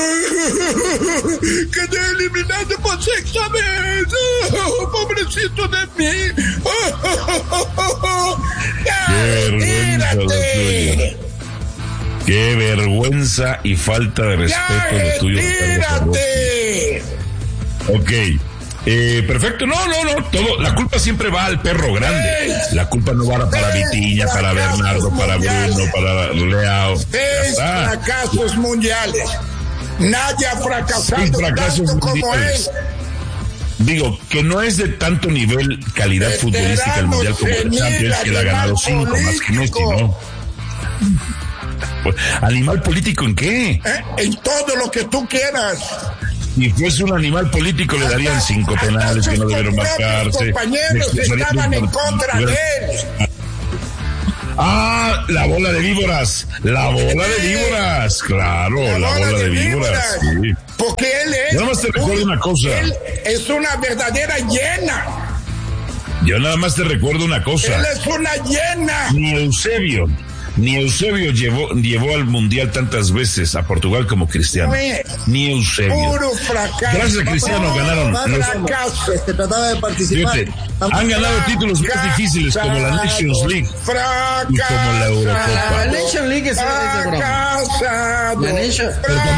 Quedé eliminado por sexta vez. Pobrecito de mí. Qué vergüenza la Mírate. tuya. Qué vergüenza y falta de respeto lo tuyo. ¡Tírate! Ok. Eh, perfecto, no, no, no, todo, la culpa siempre va al perro grande. La culpa no va para Vitiña, para Bernardo, para Bruno, para Leao. Seis fracasos mundiales. Nadie ha fracasado Seis fracasos tanto como él. mundiales. Digo, que no es de tanto nivel, calidad futbolística el mundial como el Champions, que le ha ganado cinco más que Messi, ¿no? Pues, ¿animal político en qué? Eh, en todo lo que tú quieras. Si fuese un animal político le darían cinco penales que no debieron marcarse. Sus compañeros estaban en contra de él. Ah, la bola de víboras, la bola de víboras, claro, la, la bola, bola de, de víboras, víboras. Sí. Porque él es. Yo nada más te recuerdo una cosa. Él es una verdadera hiena. Yo nada más te recuerdo una cosa. Él es una hiena. Ni Eusebio. Ni Eusebio llevó, llevó al Mundial tantas veces a Portugal como Cristiano. Ni Eusebio. Puro fracaso. Gracias a Cristiano ganaron. Fracaso. Se trataba de participar. Fíjate, han ganado títulos más difíciles como la Nations League fracaso. Y como la Eurocopa. La Nations League es, es de broma. La Nation,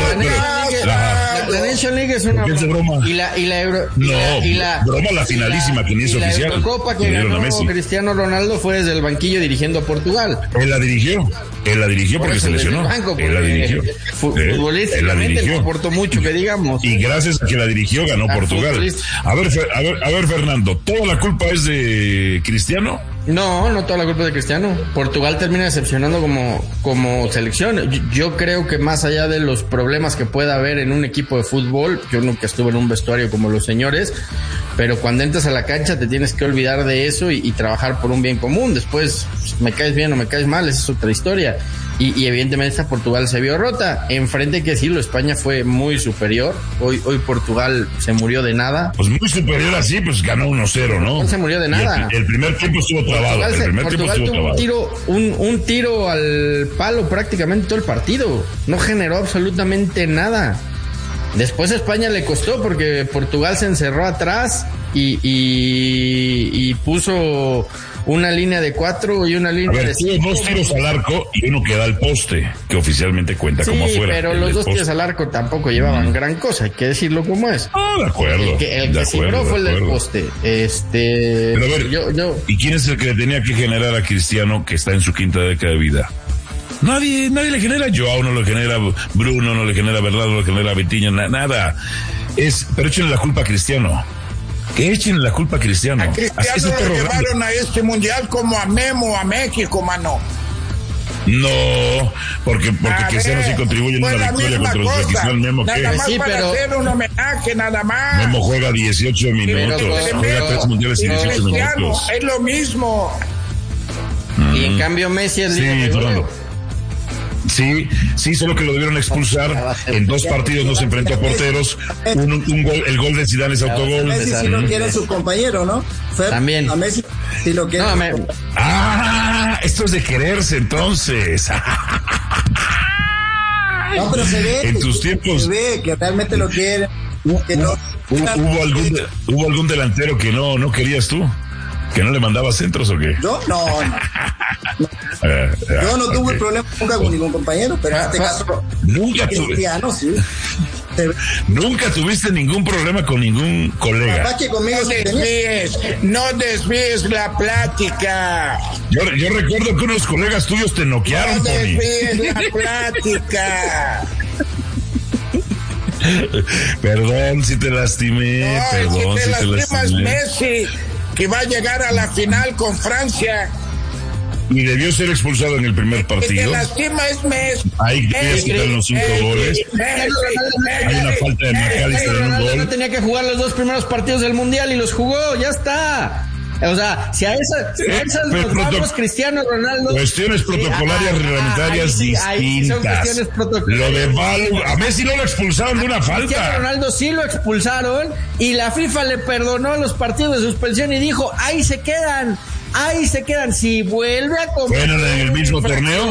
la Nation League es una broma. broma. Y la, y la Euro. No, y la, y la, broma la finalísima, que ni es oficial. La Eurocopa que ganó Cristiano Ronaldo fue desde el banquillo dirigiendo a Portugal. Él la dirigió. Él la dirigió porque se lesionó. Banco, porque él la dirigió. Futbolísticamente él la dirigió. No aportó mucho, que digamos. Y gracias a que la dirigió ganó a Portugal. A ver, a ver, a ver, Fernando, ¿toda la culpa es de Cristiano? No, no toda la culpa es de Cristiano. Portugal termina decepcionando como, como selección. Yo, yo creo que más allá de los problemas que pueda haber en un equipo de fútbol, yo nunca estuve en un vestuario como los señores, pero cuando entras a la cancha te tienes que olvidar de eso y, y trabajar por un bien común. Después, me caes bien o me caes mal, esa es otra historia. Y, y evidentemente esta Portugal se vio rota. Enfrente hay que decirlo, España fue muy superior. Hoy hoy Portugal se murió de nada. Pues muy superior así, pues ganó uno cero, ¿no? No se murió de nada. El, el primer tiempo estuvo trabado. Portugal, el primer Portugal tiempo estuvo tuvo trabado. Un tiro, un, un tiro al palo prácticamente todo el partido. No generó absolutamente nada. Después a España le costó porque Portugal se encerró atrás y, y, y puso una línea de cuatro y una línea a ver, de cinco. Dos tiros al arco y uno que da al poste, que oficialmente cuenta sí, como afuera. Pero los dos poste. tiros al arco tampoco llevaban mm. gran cosa, hay que decirlo como es. Ah, de acuerdo. El que, el de que acuerdo, fue el del poste. Este. Pero a ver, yo, yo... ¿y quién es el que le tenía que generar a Cristiano, que está en su quinta década de vida? Nadie, nadie le genera. Joao no le genera, Bruno no le genera, Bernardo no le genera, Vitiño, na, nada. Es, pero échenle la culpa a Cristiano. Que echen la culpa a Cristiano. A Cristiano lo llevaron a este mundial como a Memo, a México, mano. No, porque, porque Cristiano sí contribuye en una victoria contra los Uzbekistán. Memo, nada ¿qué? más sí, para pero... hacer un homenaje, nada más. Memo juega dieciocho minutos, pero, juega tres mundiales y dieciocho minutos. Es lo mismo. Mm. Y en cambio Messi es sí, Sí, sí, solo que lo debieron expulsar. En dos partidos no se enfrentó a porteros. Un, un gol, el gol de Zidane es autogol. Messi sí lo quiere su compañero, ¿no? Fer, También. A Messi sí lo quiere. No, me... Ah, esto es de quererse entonces. No, pero se ve. En tus tiempos. Se ve que realmente lo quiere. Que no. ¿Hubo, hubo, algún, ¿Hubo algún delantero que no, no querías tú? ¿Que no le mandaba centros o qué? Yo no, no. no. Uh, uh, Yo no tuve okay. problema nunca con ningún compañero, pero en este caso. Nunca tuve. Sí. Nunca tuviste ningún problema con ningún colega. Papá, que conmigo no desvíes, no desvíes la plática. Yo, yo recuerdo que unos colegas tuyos te noquearon, No desvíes la plática. Perdón si te lastimé, no, perdón si te, si te lastimé. Messi, que va a llegar a la final con Francia. Y debió ser expulsado en el primer partido. El que lastima es Messi. Ahí querías quitar los cinco Messi, goles. Messi, Hay una falta de McAllister en un gol. No tenía que jugar los dos primeros partidos del Mundial y los jugó, ya está. O sea, si a esas, si a esas nos vamos, Cristiano Ronaldo. Cuestiones protocolarias, sí, reglamentarias sí, distintas. Lo de Val, a Messi no lo expulsaron de una falta. Cristiano Ronaldo sí lo expulsaron y la FIFA le perdonó los partidos de suspensión y dijo, ahí se quedan. Ahí se quedan. Si vuelve a cometer bueno, en el mismo torneo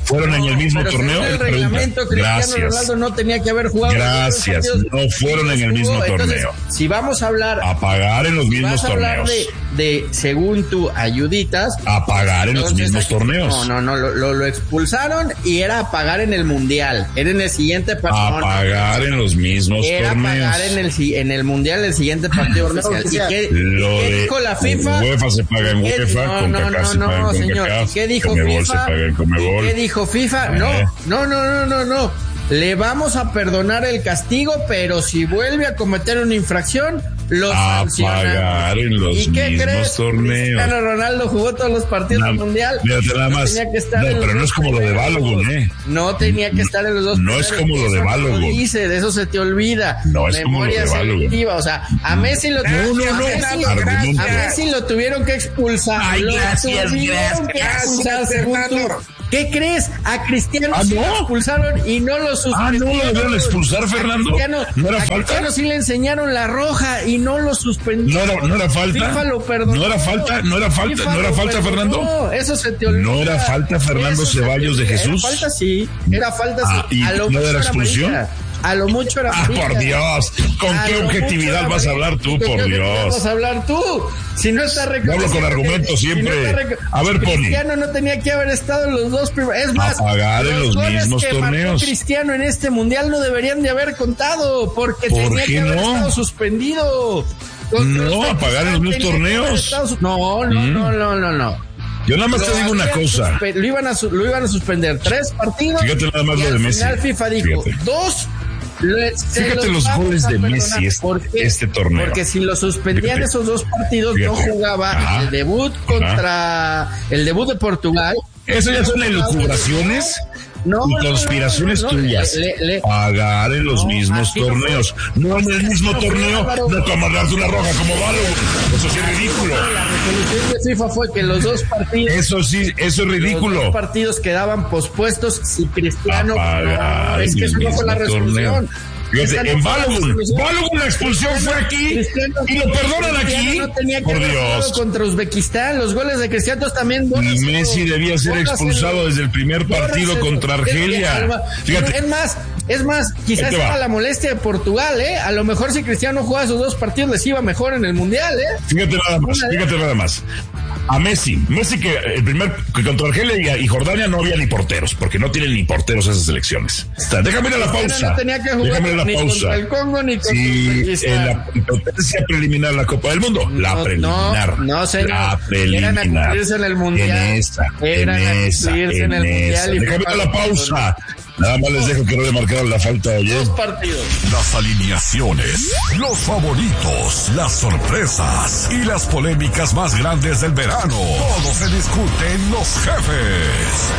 ¿Fueron en el mismo pero torneo? El reglamento, Cristiano Gracias. Ronaldo no tenía que haber jugado. Gracias, no fueron en el mismo jugó. torneo. Entonces, si vamos a hablar... A pagar en los si mismos vas a hablar torneos. De, de, según tú, ayuditas... A pagar en los mismos aquí, torneos. No, no, no, lo, lo, lo expulsaron y era a pagar en el Mundial. Era en el siguiente partido. A pagar en los mismos era torneos. Era pagar en el, en el Mundial el siguiente partido oficial. ¿Y qué, lo ¿qué de dijo la FIFA? UEFA se paga en UEFA, no, con no, CACAF no, se paga no, en señor. CONCACAF, ¿Y qué dijo Conmebol FIFA? se paga en Conmebol. ¿Y qué dijo FIFA? Eh. No, no, no, no, no, no. Le vamos a perdonar el castigo, pero si vuelve a cometer una infracción, lo a sancionamos. Pagar en los ¿Y qué mismos crees? torneos. Cristiano Ronaldo jugó todos los partidos del Mundial. Mírate nada más. No, tenía que estar no en pero los no es como lo de Balogun, ¿eh? No tenía que estar en los dos. No es como lo de Balogun. Dice, de eso se te olvida. No es Memoria como lo de Balogun. selectiva, o sea, a Messi lo no, no, no, a Messi, argumento. a Messi lo tuvieron que expulsar. Ay, lo gracias, tuvieron gracias, que expulsar, gracias, según tú. Fernando. ¿Qué crees? A Cristiano ¿Ah, sí no? lo expulsaron y no lo suspendieron. Ah, no lo debieron expulsar, Fernando. A ¿No era a falta? Cristiano sí le enseñaron la roja y no lo suspendieron. No era, no era falta. FIFA lo perdonó. No era falta, no era falta, FIFA no era lo falta, perdonó. Fernando. Eso se te olvida. No era falta, Fernando Eso se Ceballos te de olvida. Jesús. Era falta sí, era falta sí. Ah, ¿y a lo no mucho era expulsión? amarilla. A lo mucho era Ah, por Dios. ¿Con A qué lo objetividad mucho vas a era hablar tú, ¿Con qué por objetividad Dios? vas a hablar tú? Si no está Yo hablo con reconocido argumentos que- si siempre. no está reco- A ver, Pony. Cristiano no tenía que haber estado en los dos primeros. Es más, A pagar en los goles mismos que marcó torneos. Cristiano en este mundial no deberían de haber contado porque ¿Por tenía qué que haber no? estado suspendido. Con No, Uzbekistán a pagar en los mismos tenía que haber torneos. estado su- No, no, Mm. no, no, no, no. Yo nada más Lo te digo una habían cosa. suspe- Lo iban, a su- lo iban a suspender tres partidos. Fíjate nada más y lo al de Messi. final FIFA dijo Fíjate. dos. le- se Fíjate los vamos goles a de perdonar. Messi este, ¿Por qué? este torneo. Porque si lo suspendían Fíjate. esos dos partidos, no Fíjate. jugaba Ajá. el debut contra el debut de Portugal. Eso ya son elucubraciones No, y no, no, conspiraciones no, no, tuyas. le- le- Pagar en los No, mismos así no fue. torneos. No en el mismo No fue, torneo, Álvaro. no como darte una roja como Balogun. Eso sí es ridículo. La resolución de FIFA fue que los dos partidos. Eso sí, eso es Los dos ridículo. partidos quedaban pospuestos si Cristiano. Pagar No, es en que eso el no fue la mismo resolución. torneo. Fíjate, Esa no en fue la Balogun, resolución. Balogun la expulsión fue aquí Cristiano- y lo perdonan aquí. Cristiano no tenía que Por haber jugado Dios. contra Uzbekistán. Los goles de Cristiano también. Y bórraselo, Messi debía ser bórraselo, expulsado desde el primer partido bórraselo. contra Argelia. Es, Fíjate. es más, es más, quizás Ahí te va. era la molestia de Portugal, ¿eh? A lo mejor si Cristiano jugaba esos dos partidos les iba mejor en el Mundial, ¿eh? Fíjate nada más, Una de- fíjate nada más. A Messi, Messi que el primer que contra Argelia y, y Jordania no había ni porteros, porque no tienen ni porteros esas selecciones. O sea, déjame ir a la Cristiano pausa. no tenía que jugar Déjame ir a la ni pausa. contra el Congo ni contra Sí, Uzbekistán. en la competencia preliminar de la Copa del Mundo. La No, preliminar. No, no, señor. La Eran a preliminar. cumplirse en el Mundial. En esta, Eran en a esa, cumplirse en el en esa. Mundial. y Déjame ir a la pausa. Nada más les dejo que no le marcaron la falta ayer. Dos partidos. Las alineaciones, los favoritos, las sorpresas y las polémicas más grandes del verano. Todo se discute en Los Jefes.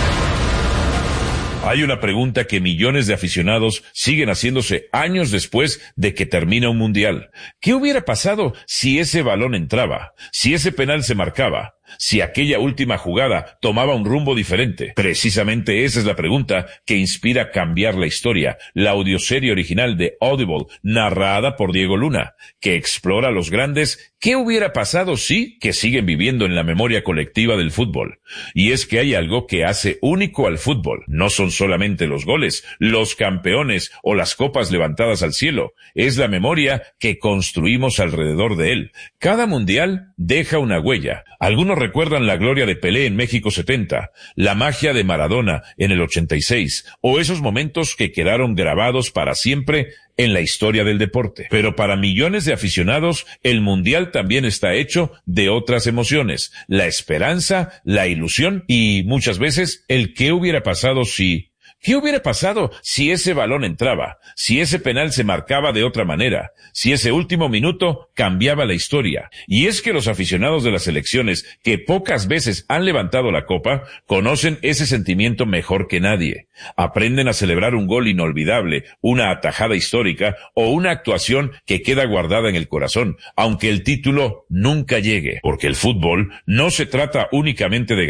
Hay una pregunta que millones de aficionados siguen haciéndose años después de que termina un mundial. ¿Qué hubiera pasado si ese balón entraba? Si ese penal se marcaba? Si aquella última jugada tomaba un rumbo diferente. Precisamente esa es la pregunta que inspira Cambiar la Historia, la audioserie original de Audible, narrada por Diego Luna, que explora los grandes ¿qué hubiera pasado si? Que siguen viviendo en la memoria colectiva del fútbol. Y es que hay algo que hace único al fútbol. No son solamente los goles, los campeones o las copas levantadas al cielo. Es la memoria que construimos alrededor de él. Cada mundial deja una huella. Algunos recuerdan la gloria de Pelé en México setenta, la magia de Maradona en el ochenta y seis, o esos momentos que quedaron grabados para siempre en la historia del deporte. Pero para millones de aficionados, el mundial también está hecho de otras emociones, la esperanza, la ilusión y muchas veces el qué hubiera pasado si... ¿Qué hubiera pasado si ese balón entraba? Si ese penal se marcaba de otra manera? Si ese último minuto cambiaba la historia? Y es que los aficionados de las selecciones que pocas veces han levantado la copa conocen ese sentimiento mejor que nadie. Aprenden a celebrar un gol inolvidable, una atajada histórica o una actuación que queda guardada en el corazón, aunque el título nunca llegue. Porque el fútbol no se trata únicamente de ganar.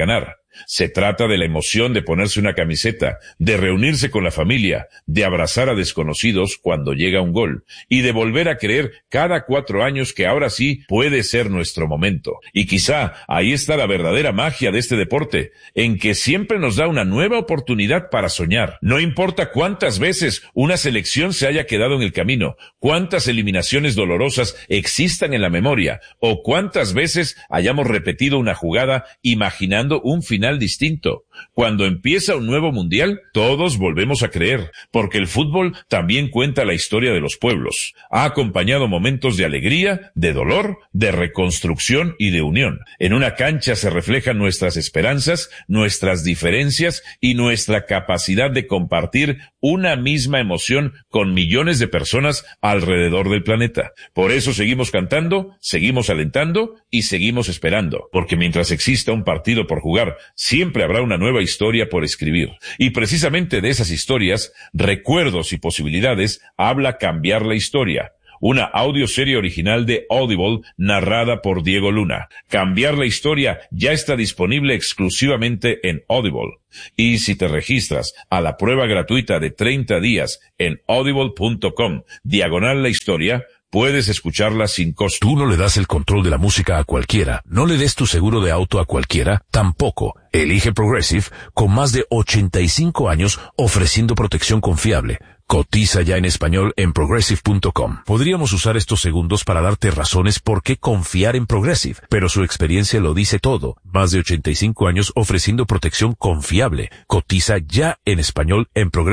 Se trata de la emoción de ponerse una camiseta, de reunirse con la familia, de abrazar a desconocidos cuando llega un gol y de volver a creer cada cuatro años que ahora sí puede ser nuestro momento. Y quizá ahí está la verdadera magia de este deporte, en que siempre nos da una nueva oportunidad para soñar. No importa cuántas veces una selección se haya quedado en el camino, cuántas eliminaciones dolorosas existan en la memoria o cuántas veces hayamos repetido una jugada imaginando un final distinto. Cuando empieza un nuevo mundial, todos volvemos a creer, porque el fútbol también cuenta la historia de los pueblos. Ha acompañado momentos de alegría, de dolor, de reconstrucción y de unión. En una cancha se reflejan nuestras esperanzas, nuestras diferencias y nuestra capacidad de compartir una misma emoción con millones de personas alrededor del planeta. Por eso seguimos cantando, seguimos alentando y seguimos esperando, porque mientras exista un partido por jugar, siempre habrá una nueva historia por escribir. Y precisamente de esas historias, recuerdos y posibilidades, habla Cambiar la Historia, una audioserie original de Audible narrada por Diego Luna. Cambiar la Historia ya está disponible exclusivamente en Audible. Y si te registras a la prueba gratuita de treinta días en audible.com, diagonal la historia, puedes escucharla sin costo. Tú no le das el control de la música a cualquiera. No le des tu seguro de auto a cualquiera. Tampoco. Elige Progressive con más de ochenta y cinco años ofreciendo protección confiable. Cotiza ya en español en progressive punto com. Podríamos usar estos segundos para darte razones por qué confiar en Progressive, pero su experiencia lo dice todo. Más de ochenta y cinco años ofreciendo protección confiable. Cotiza ya en español en Progressive.